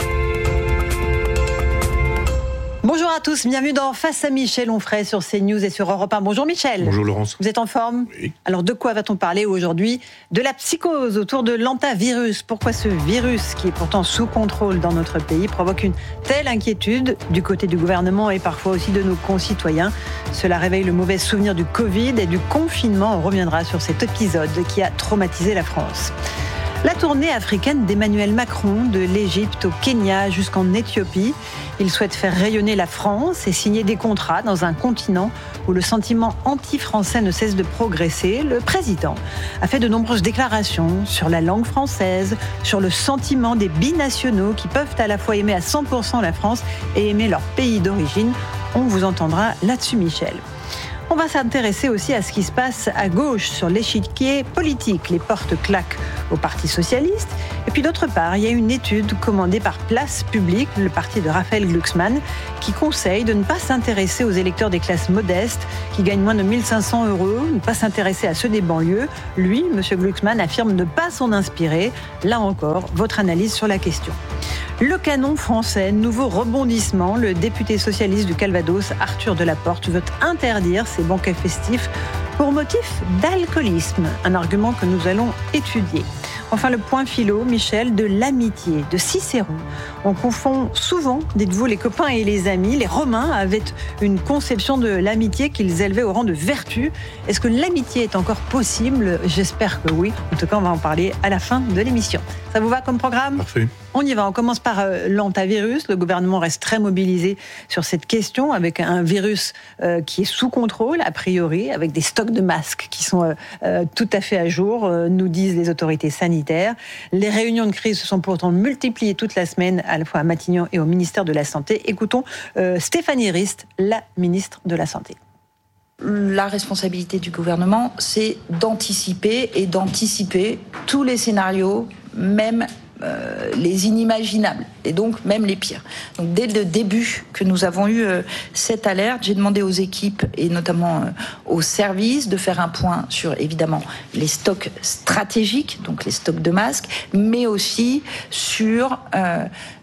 Bonjour à tous, bienvenue dans Face à Michel Onfray sur CNews et sur Europe un. Bonjour Michel.
Bonjour Laurence.
Vous êtes en forme ?
Oui.
Alors de quoi va-t-on parler aujourd'hui ? De la psychose autour de l'hantavirus. Pourquoi ce virus, qui est pourtant sous contrôle dans notre pays, provoque une telle inquiétude du côté du gouvernement et parfois aussi de nos concitoyens ? Cela réveille le mauvais souvenir du Covid et du confinement. On reviendra sur cet épisode qui a traumatisé la France. La tournée africaine d'Emmanuel Macron, de l'Égypte au Kenya jusqu'en Éthiopie. Il souhaite faire rayonner la France et signer des contrats dans un continent où le sentiment anti-français ne cesse de progresser. Le président a fait de nombreuses déclarations sur la langue française, sur le sentiment des binationaux qui peuvent à la fois aimer à cent pour cent la France et aimer leur pays d'origine. On vous entendra là-dessus, Michel. On va s'intéresser aussi à ce qui se passe à gauche sur l'échiquier politique. Les portes claquent au Parti socialiste. Et puis d'autre part, il y a une étude commandée par Place Publique, le parti de Raphaël Glucksmann, qui conseille de ne pas s'intéresser aux électeurs des classes modestes qui gagnent moins de mille cinq cents euros, ne pas s'intéresser à ceux des banlieues. Lui, M. Glucksmann, affirme ne pas s'en inspirer. Là encore, votre analyse sur la question. Le canon français, nouveau rebondissement. Le député socialiste du Calvados, Arthur Delaporte, veut interdire ces banquets festifs pour motif d'alcoolisme. Un argument que nous allons étudier. Enfin, le point philo, Michel, de l'amitié, de Cicéron. On confond souvent, dites-vous, les copains et les amis. Les Romains avaient une conception de l'amitié qu'ils élevaient au rang de vertu. Est-ce que l'amitié est encore possible ? J'espère que oui. En tout cas, on va en parler à la fin de l'émission. Ça vous va comme programme ?
Parfait.
On y va, on commence par euh, l'antavirus. Le gouvernement reste très mobilisé sur cette question, avec un virus euh, qui est sous contrôle, a priori, avec des stocks de masques qui sont euh, euh, tout à fait à jour, euh, nous disent les autorités sanitaires. Les réunions de crise se sont pourtant multipliées toute la semaine, à la fois à Matignon et au ministère de la Santé. Écoutons euh, Stéphanie Rist, la ministre de la Santé.
La responsabilité du gouvernement, c'est d'anticiper et d'anticiper tous les scénarios, même Euh, les inimaginables et donc même les pires. Donc dès le début que nous avons eu euh, cette alerte, j'ai demandé aux équipes et notamment euh, aux services de faire un point sur évidemment les stocks stratégiques, donc les stocks de masques, mais aussi sur euh,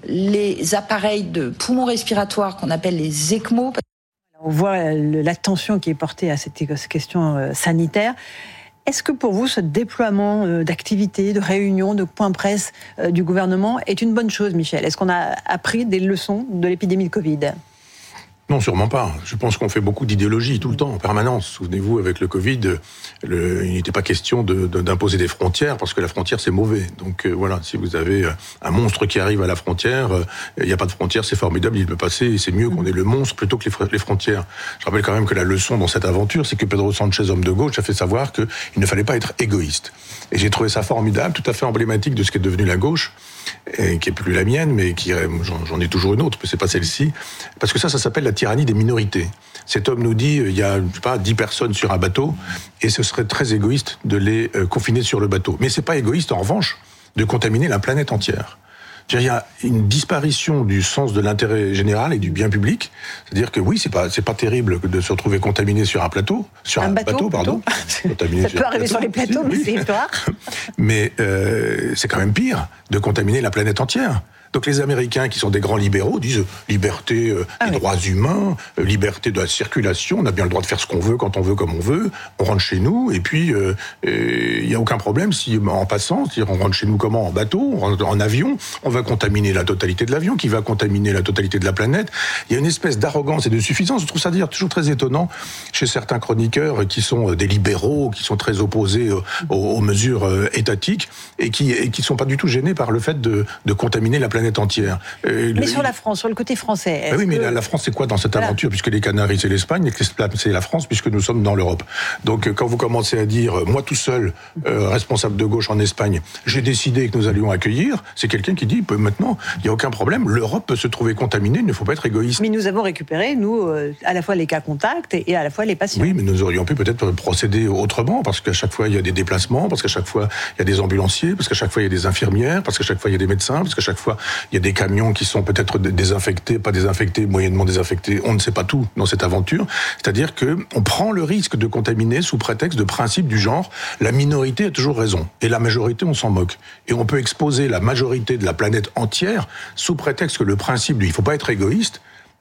les appareils de poumons respiratoires qu'on appelle les ECMO.
On voit l'attention qui est portée à cette question euh, sanitaire. Est-ce que pour vous, ce déploiement d'activités, de réunions, de points presse du gouvernement est une bonne chose, Michel ? Est-ce qu'on a appris des leçons de l'épidémie de Covid ?
Non, sûrement pas. Je pense qu'on fait beaucoup d'idéologie tout le temps, en permanence. Souvenez-vous, avec le Covid, le, il n'était pas question de, de, d'imposer des frontières, parce que la frontière, c'est mauvais. Donc euh, voilà, si vous avez un monstre qui arrive à la frontière, euh, il n'y a pas de frontière, c'est formidable, il peut passer, et c'est mieux qu'on ait le monstre plutôt que les, les frontières. Je rappelle quand même que la leçon dans cette aventure, c'est que Pedro Sanchez, homme de gauche, a fait savoir qu'il ne fallait pas être égoïste. Et j'ai trouvé ça formidable, tout à fait emblématique de ce qui est devenu la gauche, et qui est plus la mienne, mais qui j'en, j'en ai toujours une autre, mais c'est pas celle-ci, parce que ça, ça s'appelle la tyrannie des minorités. Cet homme nous dit, il y a, je sais pas, dix personnes sur un bateau, et ce serait très égoïste de les euh, confiner sur le bateau. Mais c'est pas égoïste, en revanche, de contaminer la planète entière. Il y a une disparition du sens de l'intérêt général et du bien public. C'est-à-dire que oui, c'est pas c'est pas terrible de se retrouver contaminé sur un plateau, sur un, un bateau, bateau pardon.
Ça peut arriver sur les plateaux, mais c'est rare.
Mais euh, c'est quand même pire de contaminer la planète entière. Donc les Américains, qui sont des grands libéraux, disent liberté euh, ah, des oui. droits humains, euh, liberté de la circulation, on a bien le droit de faire ce qu'on veut, quand on veut, comme on veut, on rentre chez nous, et puis il euh, n'y a aucun problème si en passant, c'est-à-dire on rentre chez nous comment ? En bateau, on rentre en avion, on va contaminer la totalité de l'avion, qui va contaminer la totalité de la planète. Il y a une espèce d'arrogance et de suffisance, je trouve ça dire toujours très étonnant chez certains chroniqueurs qui sont des libéraux, qui sont très opposés aux, aux mesures étatiques, et qui ne et qui sont pas du tout gênés par le fait de, de contaminer la planète entière.
Euh, mais le... sur la France, sur le côté français.
Ben oui, mais
que...
la, la France, c'est quoi dans cette voilà. aventure ? Puisque les Canaries, c'est l'Espagne, et que c'est la France, puisque nous sommes dans l'Europe. Donc, quand vous commencez à dire, moi tout seul, euh, responsable de gauche en Espagne, j'ai décidé que nous allions accueillir, c'est quelqu'un qui dit, maintenant, il n'y a aucun problème, l'Europe peut se trouver contaminée, il ne faut pas être égoïste.
Mais nous avons récupéré, nous, euh, à la fois les cas contacts et à la fois les patients.
Oui, mais nous aurions pu peut-être procéder autrement, parce qu'à chaque fois, il y a des déplacements, parce qu'à chaque fois, il y a des ambulanciers, parce qu'à chaque fois, il y a des infirmières, parce qu'à chaque fois, il y a des médecins, parce qu'à chaque fois, il y a des camions qui sont peut-être désinfectés, pas désinfectés, moyennement désinfectés, on ne sait pas tout dans cette aventure. C'est-à-dire que on prend le risque de contaminer sous prétexte de principe du genre la minorité a toujours raison et la majorité on s'en moque. Et on peut exposer la majorité de la planète entière sous prétexte que le principe du il faut pas être égoïste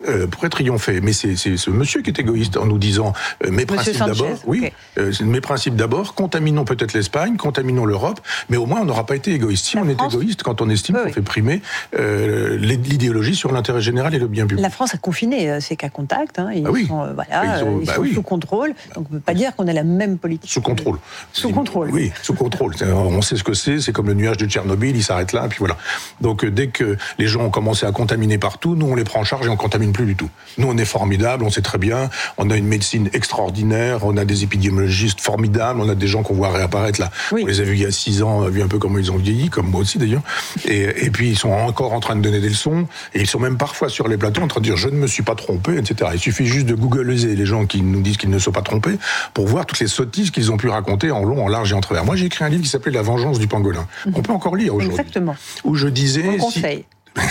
euh, pourrait triompher. Mais c'est, c'est ce monsieur qui est égoïste en nous disant euh, mes
Monsieur
principes
Sanchez,
d'abord. Oui,
okay.
euh, mes principes d'abord. Contaminons peut-être l'Espagne, contaminons l'Europe, mais au moins on n'aura pas été égoïste. Si La on France... est égoïste quand on estime oui, qu'on oui. fait primer euh, l'idéologie sur l'intérêt général et le bien public.
La France a confiné euh, ses cas contacts. Hein, ils
ah oui.
sont, euh, voilà,
ils sont,
ils
bah
sont
oui.
sous contrôle. Donc on ne peut pas dire qu'on a la même politique.
Sous contrôle.
Sous contrôle.
Oui, sous contrôle. On sait ce que c'est. C'est comme le nuage de Tchernobyl. Il s'arrête là, et puis voilà. Donc dès que les gens ont commencé à contaminer partout, nous on les prend en charge et on contamine plus du tout. Nous on est formidables, on sait très bien. On a une médecine extraordinaire. On a des épidémiologistes formidables. On a des gens qu'on voit réapparaître là. Oui. On les a vus il y a six ans. On a vu un peu comment ils ont vieilli, comme moi aussi d'ailleurs. Et, et puis ils sont encore en train de donner des leçons. Et ils sont même parfois sur les plateaux en train de dire je ne me suis pas trompé, et cetera. Il suffit juste de googliser les gens qui nous disent qu'ils ne sont pas trompés pour voir toutes les sottises qu'ils ont pu raconter en long, en large et en travers. Moi j'ai écrit un livre qui s'appelait La vengeance du pangolin. On peut encore lire aujourd'hui.
Exactement.
Où je disais
conseil.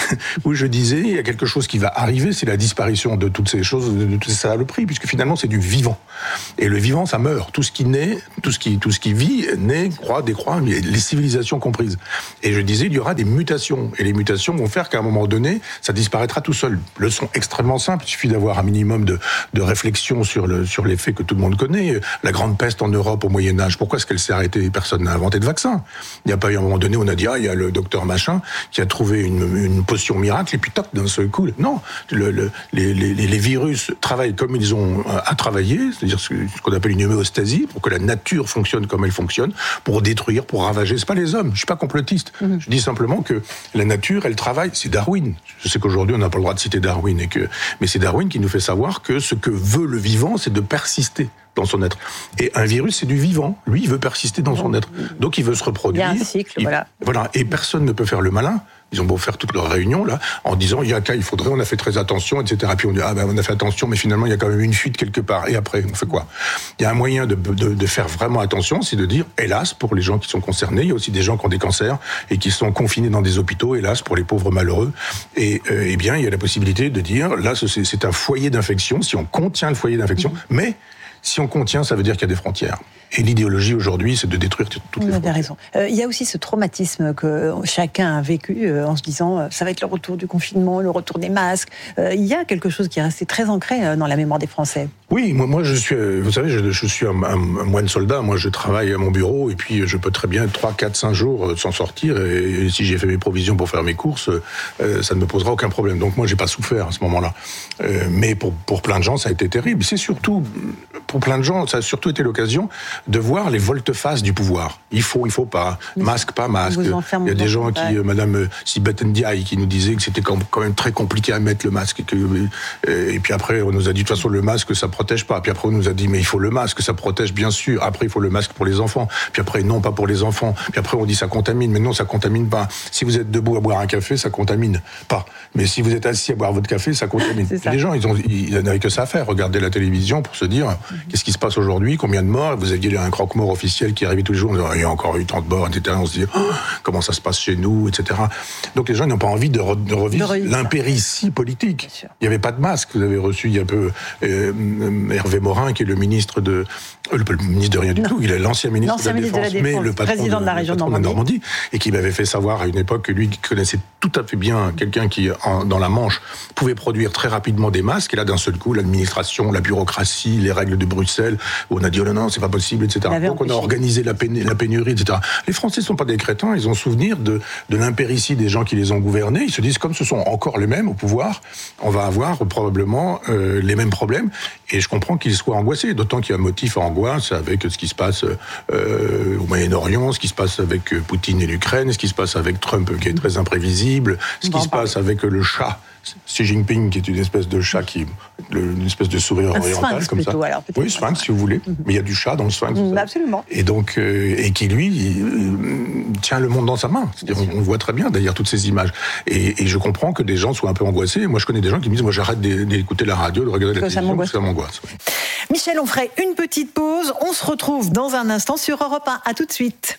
où je disais, il y a quelque chose qui va arriver, c'est la disparition de toutes ces choses, de toutes ces saloperies, puisque finalement c'est du vivant. Et le vivant, ça meurt. Tout ce qui naît, tout ce qui, tout ce qui vit, naît, croît, décroît, les civilisations comprises. Et je disais, il y aura des mutations. Et les mutations vont faire qu'à un moment donné, ça disparaîtra tout seul. Leçon extrêmement simple, il suffit d'avoir un minimum de, de réflexion sur, le, sur les faits que tout le monde connaît. La grande peste en Europe au Moyen-Âge, pourquoi est-ce qu'elle s'est arrêtée? Personne n'a inventé de vaccin. Il n'y a pas eu un moment donné où on a dit, ah, il y a le docteur machin qui a trouvé une, une une potion miracle et puis toc, d'un seul coup. Non, le, le, les, les, les virus travaillent comme ils ont à travailler, c'est-à-dire ce qu'on appelle une homéostasie, pour que la nature fonctionne comme elle fonctionne, pour détruire, pour ravager. C'est pas les hommes, je suis pas complotiste. Mm-hmm. Je dis simplement que la nature, elle travaille. C'est Darwin. Je sais qu'aujourd'hui, on n'a pas le droit de citer Darwin, et que, mais c'est Darwin qui nous fait savoir que ce que veut le vivant, c'est de persister dans son être. Et un virus, c'est du vivant. Lui, il veut persister dans son être. Donc, il veut se reproduire.
Il y a un cycle,
il,
voilà.
Voilà. Et personne ne peut faire le malin. Ils ont beau faire toutes leurs réunions, là, en disant, il y a qu'à, il faudrait, on a fait très attention, et cetera. Puis on dit, ah ben, on a fait attention, mais finalement, il y a quand même une fuite quelque part. Et après, on fait quoi? Il y a un moyen de, de, de faire vraiment attention, c'est de dire, hélas, pour les gens qui sont concernés, il y a aussi des gens qui ont des cancers et qui sont confinés dans des hôpitaux, hélas, pour les pauvres malheureux. Et, euh, eh bien, il y a la possibilité de dire, là, c'est, c'est un foyer d'infection, si on contient le foyer d'infection, mmh. mais si on contient, ça veut dire qu'il y a des frontières. Et l'idéologie aujourd'hui, c'est de détruire toutes les frontières. Vous avez
raison. Euh, il y a aussi ce traumatisme que chacun a vécu euh, en se disant euh, ça va être le retour du confinement, le retour des masques. Euh, il y a quelque chose qui est resté très ancré euh, dans la mémoire des Français.
Oui, moi, moi je suis, vous savez, je, je suis un, un, un moine soldat. Moi, je travaille à mon bureau et puis je peux très bien trois, quatre, cinq jours euh, s'en sortir. Et, et si j'ai fait mes provisions pour faire mes courses, euh, ça ne me posera aucun problème. Donc moi, j'ai pas souffert à ce moment-là. Euh, mais pour pour plein de gens, ça a été terrible. C'est surtout pour plein de gens, ça a surtout été l'occasion de voir les volte-face du pouvoir. Il faut, il faut pas. Masque, pas masque. Il y a des gens qui, euh, Madame Sibeth Ndiaye, qui nous disait que c'était quand même très compliqué à mettre le masque. Et, que, et puis après, on nous a dit, de toute façon, le masque, ça protège pas. Puis après, on nous a dit, mais il faut le masque, ça protège, bien sûr. Après, il faut le masque pour les enfants. Puis après, non, pas pour les enfants. Puis après, on dit, ça contamine. Mais non, ça contamine pas. Si vous êtes debout à boire un café, ça contamine pas. Mais si vous êtes assis à boire votre café, ça contamine. Les gens, ils ont, ils n'avaient que ça à faire. Regarder la télévision pour se dire, mm-hmm. qu'est-ce qui se passe aujourd'hui? Combien de morts? Vous aviez un croque-mort officiel qui arrivait tous les jours, il y a encore eu tant de morts, et cetera. On se dit, oh, comment ça se passe chez nous, et cetera. Donc les gens n'ont pas envie de, re, de revivre de l'impéritie politique. Il n'y avait pas de masque. Vous avez reçu il y a peu euh, Hervé Morin, qui est le ministre de... Euh, le, le ministre de rien du non. tout, il est l'ancien ministre,
l'ancien
de, la
ministre
Défense,
de la Défense,
mais le patron
président de, de la région de Normandie.
Normandie, et qui m'avait fait savoir à une époque que lui, qui connaissait tout à fait bien quelqu'un qui, en, dans la Manche, pouvait produire très rapidement des masques, et là, d'un seul coup, l'administration, la bureaucratie, les règles de Bruxelles, où on a dit, oh non, non, c'est pas possible, et cetera. Donc on a organisé la, pén- la pénurie, et cetera. Les Français ne sont pas des crétins, ils ont souvenir de, de l'impéritie des gens qui les ont gouvernés. Ils se disent, comme ce sont encore les mêmes au pouvoir, on va avoir probablement euh, les mêmes problèmes. Et je comprends qu'ils soient angoissés, d'autant qu'il y a un motif à angoisse avec ce qui se passe euh, au Moyen-Orient, ce qui se passe avec Poutine et l'Ukraine, ce qui se passe avec Trump qui est très imprévisible, ce qui se passe avec le chat. Xi Jinping, qui est une espèce de chat, qui, une espèce de sourire
un
oriental, comme
plutôt,
ça.
Alors,
oui, sphinx, si vous voulez. Mm-hmm. Mais il y a du chat dans le sphinx.
Mm, absolument.
Et donc, euh, et qui lui il, euh, tient le monde dans sa main. C'est-à-dire, on, on voit très bien derrière toutes ces images. Et, et je comprends que des gens soient un peu angoissés. Moi, je connais des gens qui me disent, moi, j'arrête d'écouter la radio, de regarder la télévision, parce que ça m'angoisse.
Michel, on ferait une petite pause. On se retrouve dans un instant sur Europe un. À tout de suite.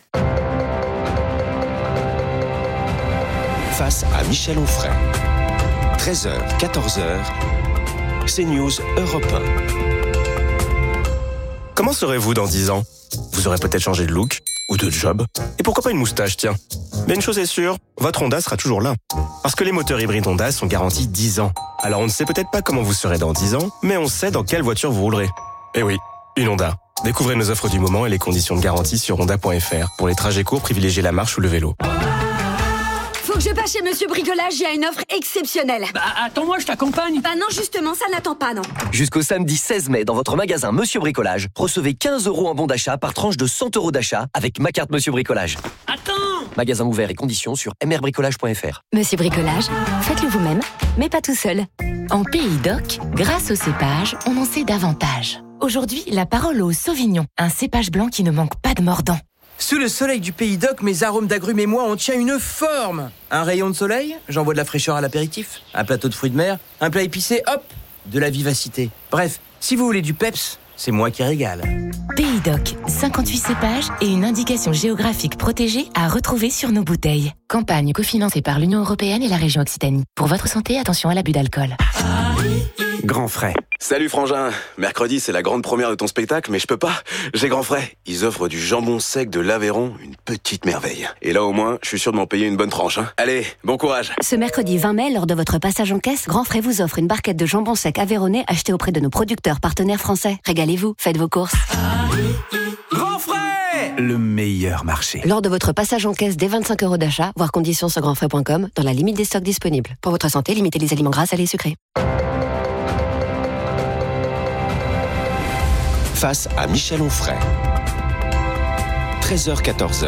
Face à Michel Onfray. treize heures, quatorze heures, CNews Europe un.
Comment serez-vous dans dix ans? Vous aurez peut-être changé de look ou de job. Et pourquoi pas une moustache, tiens? Mais une chose est sûre, votre Honda sera toujours là. Parce que les moteurs hybrides Honda sont garantis dix ans. Alors on ne sait peut-être pas comment vous serez dans dix ans, mais on sait dans quelle voiture vous roulerez. Eh oui, une Honda. Découvrez nos offres du moment et les conditions de garantie sur honda point f r. Pour les trajets courts, privilégiez la marche ou le vélo.
Faut que je passe chez Monsieur Bricolage, il y a une offre exceptionnelle.
Bah attends-moi, je t'accompagne.
Bah non, justement, ça n'attend pas, non.
Jusqu'au samedi seize mai, dans votre magasin Monsieur Bricolage, recevez quinze euros en bon d'achat par tranche de cent euros d'achat avec ma carte Monsieur Bricolage.
Attends!
Magasin ouvert et conditions sur m r bricolage point f r.
Monsieur Bricolage, faites-le vous-même, mais pas tout seul.
En Pays d'Oc, grâce au cépage, on en sait davantage. Aujourd'hui, la parole au Sauvignon, un cépage blanc qui ne manque pas de mordant.
Sous le soleil du Pays d'Oc, mes arômes d'agrumes et moi, on tient une forme. Un rayon de soleil, j'envoie de la fraîcheur à l'apéritif. Un plateau de fruits de mer, un plat épicé, hop, de la vivacité. Bref, si vous voulez du peps, c'est moi qui régale.
Pays d'Oc, cinquante-huit cépages et une indication géographique protégée à retrouver sur nos bouteilles. Campagne cofinancée par l'Union européenne et la région Occitanie. Pour votre santé, attention à l'abus d'alcool.
Grand frais.
Salut Frangin, mercredi c'est la grande première de ton spectacle, mais je peux pas, j'ai Grand frais. Ils offrent du jambon sec de l'Aveyron, une petite merveille. Et là au moins, je suis sûr de m'en payer une bonne tranche. Hein. Allez, bon courage.
Ce mercredi vingt mai, lors de votre passage en caisse, Grand Frais vous offre une barquette de jambon sec aveyronnais achetée auprès de nos producteurs partenaires français. Régalez-vous, faites vos courses.
Grand frais!
Le meilleur marché.
Lors de votre passage en caisse dès vingt-cinq euros d'achat, voire conditions sur grand frais point com, dans la limite des stocks disponibles. Pour votre santé, limitez les aliments gras, salés et sucrés.
Face à Michel Onfray. treize heures quatorze,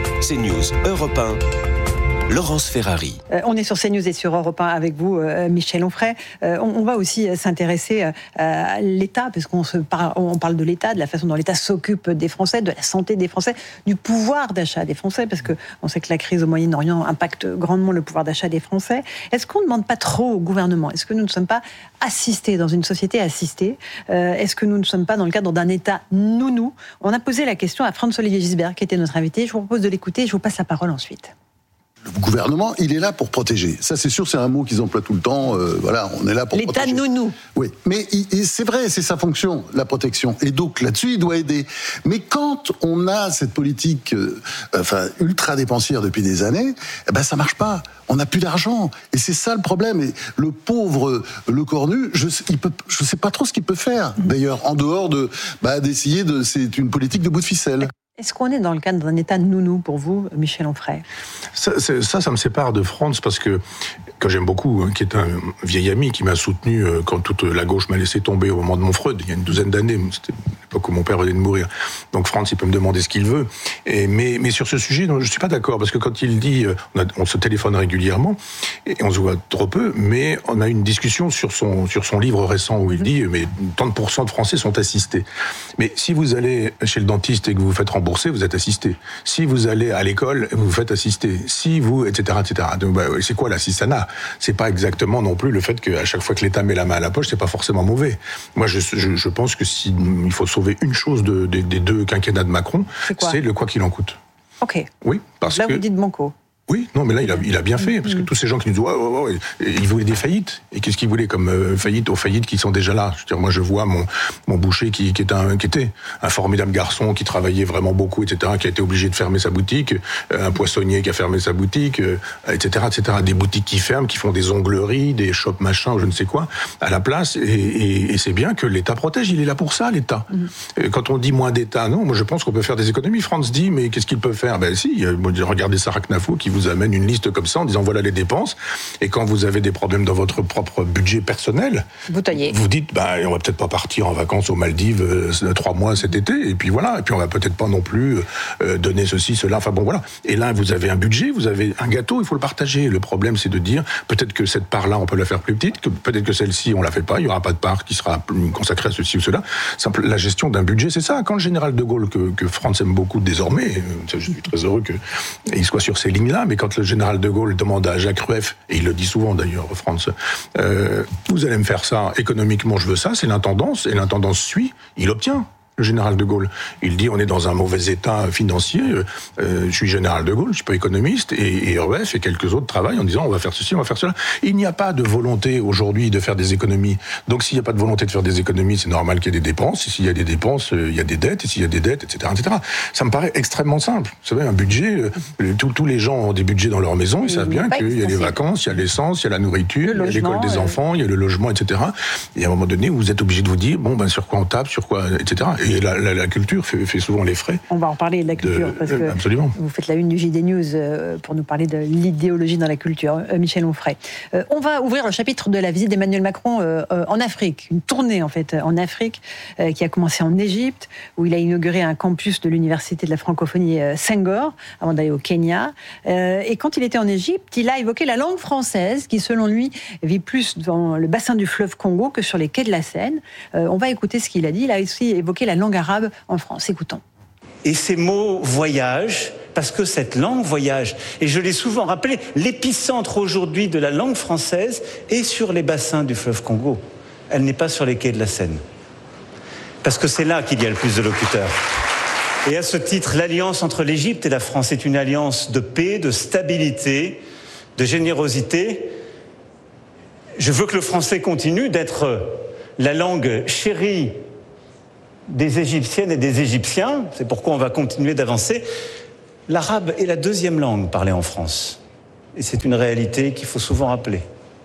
CNews Europe un. Laurence Ferrari.
Euh, on est sur CNews et sur Europe un avec vous, euh, Michel Onfray. Euh, on, on va aussi euh, s'intéresser euh, à l'État, parce qu'on se par, on parle de l'État, de la façon dont l'État s'occupe des Français, de la santé des Français, du pouvoir d'achat des Français, parce que on sait que la crise au Moyen-Orient impacte grandement le pouvoir d'achat des Français. Est-ce qu'on ne demande pas trop au gouvernement ? Est-ce que nous ne sommes pas assistés dans une société assistée ? euh, Est-ce que nous ne sommes pas dans le cadre d'un État nounou ? On a posé la question à Franz-Olivier Gisbert, qui était notre invité. Je vous propose de l'écouter et je vous passe la parole ensuite.
Le gouvernement, il est là pour protéger. Ça, c'est sûr, c'est un mot qu'ils emploient tout le temps. Euh, voilà, on est là pour
L'État
protéger.
L'État nounou.
Oui, mais il, c'est vrai, c'est sa fonction, la protection. Et donc, là-dessus, il doit aider. Mais quand on a cette politique euh, enfin, ultra dépensière depuis des années, eh ben, ça marche pas. On n'a plus d'argent. Et c'est ça le problème. Et le pauvre Le Cornu, je ne sais pas trop ce qu'il peut faire, d'ailleurs, en dehors de, bah, d'essayer de... C'est une politique de bout de ficelle.
Est-ce qu'on est dans le cadre d'un État nounou pour vous, Michel Onfray ?
ça, ça, ça me sépare de Franz parce que, que j'aime beaucoup, hein, qui est un vieil ami qui m'a soutenu euh, quand toute la gauche m'a laissé tomber au moment de mon Freud, il y a une douzaine d'années, c'était l'époque où mon père venait de mourir. Donc Franz, il peut me demander ce qu'il veut. Et, mais, mais sur ce sujet, non, je ne suis pas d'accord, parce que quand il dit, euh, on, a, on se téléphone régulièrement, et on se voit trop peu, mais on a une discussion sur son, sur son livre récent où il dit, mais trente pour cent de Français sont assistés. Mais si vous allez chez le dentiste et que vous vous faites rembourser, vous êtes assisté. Si vous allez à l'école, vous vous faites assister. Si vous, et cetera, et cetera. Donc, bah, c'est quoi l'assistanat ? C'est pas exactement non plus le fait qu'à chaque fois que l'État met la main à la poche, c'est pas forcément mauvais. Moi, je, je, je pense que si il faut sauver une chose de, de, des deux quinquennats de Macron, c'est, c'est le quoi qu'il en coûte.
Ok.
Oui, parce
là,
que...
vous dites banco.
Oui, non, mais là, il a, il a bien fait, parce que tous ces gens qui nous disent, ouais, ouais, ouais, ils voulaient des faillites. Et qu'est-ce qu'ils voulaient comme euh, faillites aux faillites qui sont déjà là ? Je veux dire, moi, je vois mon, mon boucher qui, qui, est un, qui était un formidable garçon, qui travaillait vraiment beaucoup, et cetera, qui a été obligé de fermer sa boutique, euh, un poissonnier qui a fermé sa boutique, euh, et cetera, et cetera. Des boutiques qui ferment, qui font des ongleries, des shops machin, je ne sais quoi, à la place. Et, et, et c'est bien que l'État protège, il est là pour ça, l'État. Mm-hmm. Quand on dit moins d'État, non, moi, je pense qu'on peut faire des économies. France dit, mais qu'est-ce qu'il peut faire ? Ben si, regardez Sarah Knafou qui vous amène une liste comme ça en disant voilà les dépenses, et quand vous avez des problèmes dans votre propre budget personnel,
vous taillez.
Vous dites bah on va peut-être pas partir en vacances aux Maldives euh, trois mois cet été, et puis voilà, et puis on va peut-être pas non plus euh, donner ceci, cela, enfin bon voilà. Et là vous avez un budget, vous avez un gâteau, il faut le partager. Le problème c'est de dire peut-être que cette part-là on peut la faire plus petite, que peut-être que celle-ci on la fait pas, il y aura pas de part qui sera consacrée à ceci ou cela. Simple, la gestion d'un budget c'est ça. Quand le général de Gaulle que, que France aime beaucoup désormais, je suis très heureux qu'il soit sur ces lignes-là, mais quand le général de Gaulle demande à Jacques Rueff, et il le dit souvent d'ailleurs, France, euh, vous allez me faire ça, économiquement je veux ça, c'est l'intendance, et l'intendance suit, il obtient. le général de Gaulle. Il dit on est dans un mauvais état financier, euh, je suis général de Gaulle, je suis pas économiste, et, et R E F et quelques autres travaillent en disant on va faire ceci, on va faire cela. Il n'y a pas de volonté aujourd'hui de faire des économies. Donc s'il n'y a pas de volonté de faire des économies, c'est normal qu'il y ait des dépenses, et s'il y a des dépenses, il y a des dettes, et s'il y a des dettes, et cetera, et cetera. Ça me paraît extrêmement simple. Vous savez, un budget, euh, tous, tous les gens ont des budgets dans leur maison, ils savent bien qu'il y a les vacances, il y a l'essence, il y a la nourriture, il y a l'école des enfants, il y a le logement, et cetera. Et à un moment donné, vous êtes obligé de vous dire, bon, ben sur quoi on tape, sur quoi, et cetera. Et la, la, la culture fait, fait souvent les frais.
On va en parler de la culture, de, parce que
absolument.
Vous faites la une du J D News pour nous parler de l'idéologie dans la culture. Euh, Michel Onfray. Euh, on va ouvrir le chapitre de la visite d'Emmanuel Macron euh, euh, en Afrique, une tournée en fait en Afrique euh, qui a commencé en Égypte, où il a inauguré un campus de l'université de la francophonie euh, Senghor, avant d'aller au Kenya. Euh, et quand il était en Égypte, il a évoqué la langue française, qui selon lui vit plus dans le bassin du fleuve Congo que sur les quais de la Seine. Euh, on va écouter ce qu'il a dit. Il a aussi évoqué la langue arabe en France. Écoutons.
Et ces mots voyagent, parce que cette langue voyage, et je l'ai souvent rappelé, l'épicentre aujourd'hui de la langue française est sur les bassins du fleuve Congo. Elle n'est pas sur les quais de la Seine. Parce que c'est là qu'il y a le plus de locuteurs. Et à ce titre, l'alliance entre l'Égypte et la France est une alliance de paix, de stabilité, de générosité. Je veux que le français continue d'être la langue chérie des Égyptiennes et des Égyptiens, c'est pourquoi on va continuer d'avancer. L'arabe est la deuxième langue parlée en France. Et c'est une réalité qu'il faut souvent rappeler.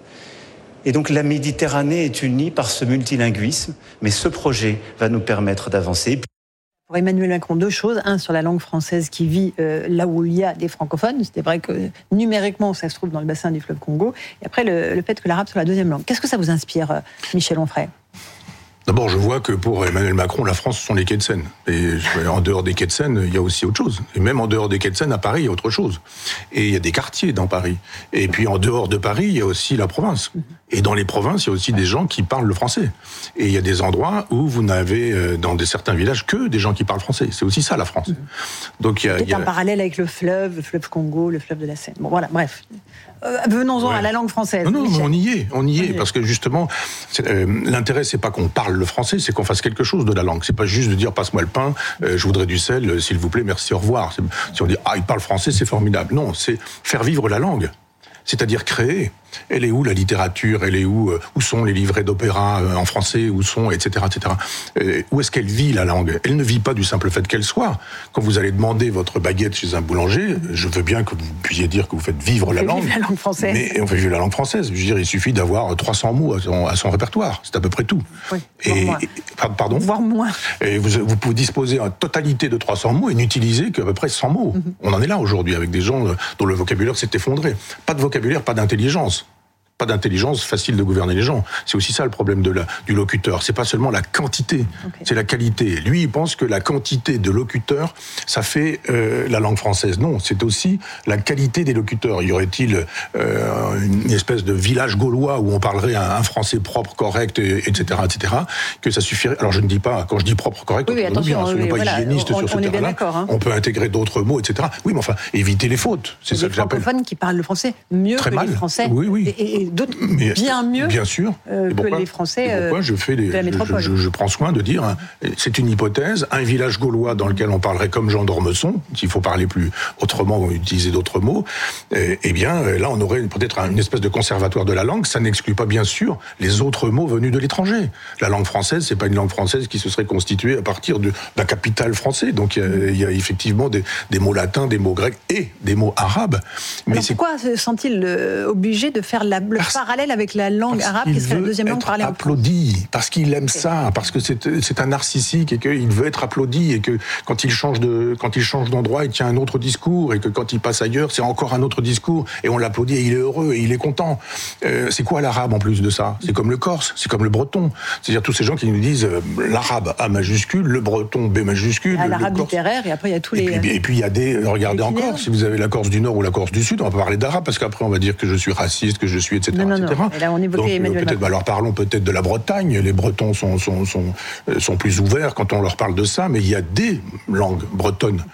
Et donc la Méditerranée est unie par ce multilinguisme, mais ce projet va nous permettre d'avancer.
Pour Emmanuel Macron, deux choses. Un, sur la langue française qui vit euh, là où il y a des francophones. C'est vrai que numériquement, ça se trouve dans le bassin du fleuve Congo. Et après, le, le fait que l'arabe soit la deuxième langue. Qu'est-ce que ça vous inspire, euh, Michel Onfray ?
D'abord, je vois que pour Emmanuel Macron, la France, ce sont les quais de Seine. Et en dehors des quais de Seine, il y a aussi autre chose. Et même en dehors des quais de Seine, à Paris, il y a autre chose. Et il y a des quartiers dans Paris. Et puis en dehors de Paris, il y a aussi la province. Et dans les provinces, il y a aussi des gens qui parlent le français. Et il y a des endroits où vous n'avez, dans des, certains villages, que des gens qui parlent français. C'est aussi ça, la France. Donc il y a...
C'est un parallèle avec le fleuve, le fleuve Congo, le fleuve de la Seine. Bon, voilà, bref. Euh, venons-en ouais. à la langue française.
Non, non, Michel. on y est, on y on est, est, parce que justement, c'est, euh, l'intérêt, c'est pas qu'on parle le français, c'est qu'on fasse quelque chose de la langue. C'est pas juste de dire passe-moi le pain, euh, je voudrais du sel, euh, s'il vous plaît, merci, au revoir. C'est, si on dit ah, il parle français, c'est formidable. Non, c'est faire vivre la langue. C'est-à-dire créer. Elle est où la littérature ? Elle est où euh, Où sont les livrets d'opéra euh, en français ? Où sont, et cetera, et cetera. Euh, où est-ce qu'elle vit, la langue ? Elle ne vit pas du simple fait qu'elle soit. Quand vous allez demander votre baguette chez un boulanger, je veux bien que vous puissiez dire que vous faites vivre
on
la
fait
langue.
Vivre la langue française.
Mais on fait vivre la langue française. Je veux dire, il suffit d'avoir trois cents mots à son, à son répertoire. C'est à peu près tout.
Oui,
et,
moins.
et pardon.
Voire moins.
Et vous, vous pouvez disposer en totalité de trois cents mots et n'utiliser qu'à peu près cent mots. Mm-hmm. On en est là aujourd'hui avec des gens dont le vocabulaire s'est effondré. Pas de vocabulaire, pas d'intelligence. Pas d'intelligence facile de gouverner les gens. C'est aussi ça le problème de la, du locuteur. C'est pas seulement la quantité, okay. c'est la qualité. Lui, il pense que la quantité de locuteurs, ça fait euh, la langue française. Non, c'est aussi la qualité des locuteurs. Y aurait-il euh, une espèce de village gaulois où on parlerait un, un français propre, correct, et, etc., et cetera, que ça suffirait. Alors je ne dis pas, quand je dis propre, correct,
oui, oui, attention,
bien, soyons
oui,
pas
voilà,
hygiénistes
on,
sur ce
on
terrain-là.
Hein.
On peut intégrer d'autres mots, et cetera. Oui, mais enfin, éviter les fautes. C'est, c'est ça que j'appelle.
Les francophones qui parlent le français mieux
Très
que
mal.
les Français.
Oui, oui.
Et, et d'autres mais, bien mieux
bien sûr.
Euh,
pourquoi,
que les Français
et pourquoi je fais les,
de la métropole.
Je, je, je prends soin de dire, hein, c'est une hypothèse, un village gaulois dans lequel on parlerait comme Jean d'Ormesson, s'il faut parler plus autrement ou utiliser d'autres mots, eh, eh bien là on aurait peut-être une espèce de conservatoire de la langue. Ça n'exclut pas bien sûr les autres mots venus de l'étranger. La langue française, c'est pas une langue française qui se serait constituée à partir de, d'un capital français. Donc il y, y a effectivement des, des mots latins, des mots grecs et des mots arabes.
Mais alors, c'est... pourquoi se sent-il obligé de faire la, le parce... parallèle avec la langue
parce
arabe, qui serait la deuxième langue parlée en France?
Applaudi, parce qu'il aime ça, parce que c'est, c'est un narcissique et qu'il veut être applaudi et que quand il change de, quand il change d'endroit, il tient un autre discours et que quand il passe ailleurs, c'est encore un autre discours et on l'applaudit et il est heureux et il est content. Euh, c'est quoi l'arabe en plus de ça? C'est comme le corse, c'est comme le breton. C'est-à-dire tous ces gens qui nous disent euh, l'arabe A majuscule, le breton B majuscule.
Il y a l'arabe
le corse...
littéraire et après il y a tous les.
Et puis, et puis il y a des. Regardez encore, si vous avez la Corse du Nord ou la Corse du Sud, on va pas parler d'arabe parce qu'après on va dire que je suis raciste, que je suis et cetera.
Non, non,
et cetera.
non. Et là on évoquait
Donc,
Emmanuel
peut-être, bah, alors parlons peut-être de la Bretagne. Les Bretons sont, sont, sont, sont plus ouverts quand on leur parle de ça, mais il y a des langues bretonnes.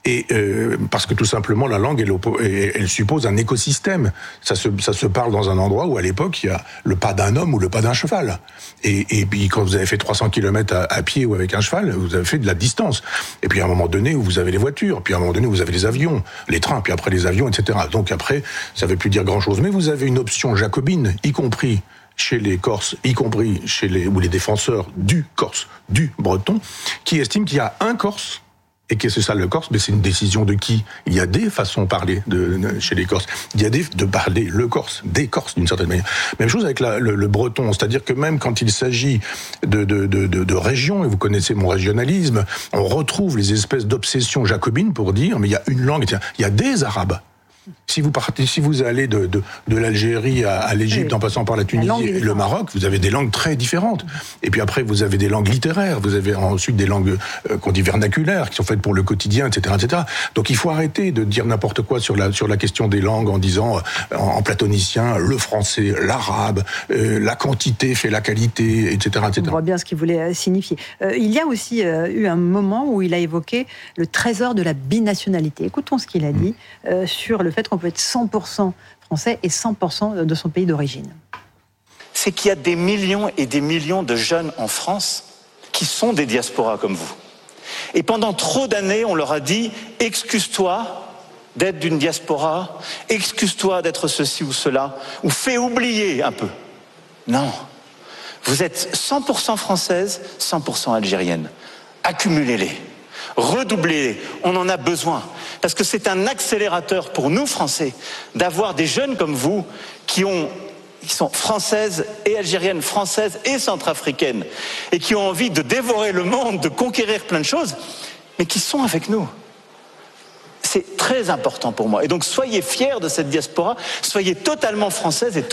Et euh, parce que tout simplement, la langue, elle, elle suppose un écosystème. Ça se, ça se parle dans un endroit où, à l'époque, il y a le pas d'un homme ou le pas d'un cheval. Et, et puis, quand vous avez fait trois cents kilomètres à, à pied ou avec un cheval, vous avez fait de la distance. Et puis, à un moment donné, où vous avez les voitures. Puis, à un moment donné, vous avez les avions, les trains. Puis après, les avions, et cetera. Donc après, ça ne veut plus dire grand-chose. Mais vous avez une option jacobine, y compris chez les Corses, y compris chez les, ou les défenseurs du Corse, du Breton, qui estiment qu'il y a un Corse, et que c'est ça le Corse, mais c'est une décision de qui? Il y a des façons de parler de, de, chez les Corses. Il y a des, de parler le Corse, des Corses d'une certaine manière. Même chose avec la, le, le Breton, c'est-à-dire que même quand il s'agit de, de, de, de, de régions, et vous connaissez mon régionalisme, on retrouve les espèces d'obsessions jacobines pour dire, mais il y a une langue, il y a des Arabes. Si vous partez, si vous allez de, de, de l'Algérie à, à l'Égypte, oui, en passant par la Tunisie la et le Maroc, vous avez des langues très différentes. Et puis après, vous avez des langues littéraires, vous avez ensuite des langues euh, qu'on dit vernaculaires, qui sont faites pour le quotidien, et cetera, et cetera. Donc il faut arrêter de dire n'importe quoi sur la, sur la question des langues en disant, euh, en, en platonicien, le français, l'arabe, euh, la quantité fait la qualité, et cetera, et cetera.
On voit bien ce qu'il voulait signifier. Euh, il y a aussi euh, eu un moment où il a évoqué le trésor de la binationalité. Écoutons ce qu'il a dit euh, sur le fait qu'on peut être cent pour cent français et cent pour cent de son pays d'origine.
C'est qu'il y a des millions et des millions de jeunes en France qui sont des diasporas comme vous. Et pendant trop d'années, on leur a dit « excuse-toi d'être d'une diaspora, excuse-toi d'être ceci ou cela, ou fais oublier un peu ». Non, vous êtes cent pour cent française, cent pour cent algérienne. Accumulez-les. Redoublez-les, on en a besoin. Parce que c'est un accélérateur pour nous, Français, d'avoir des jeunes comme vous qui, ont, qui sont françaises et algériennes, françaises et centrafricaines, et qui ont envie de dévorer le monde, de conquérir plein de choses, mais qui sont avec nous. C'est très important pour moi. Et donc, soyez fiers de cette diaspora, soyez totalement françaises et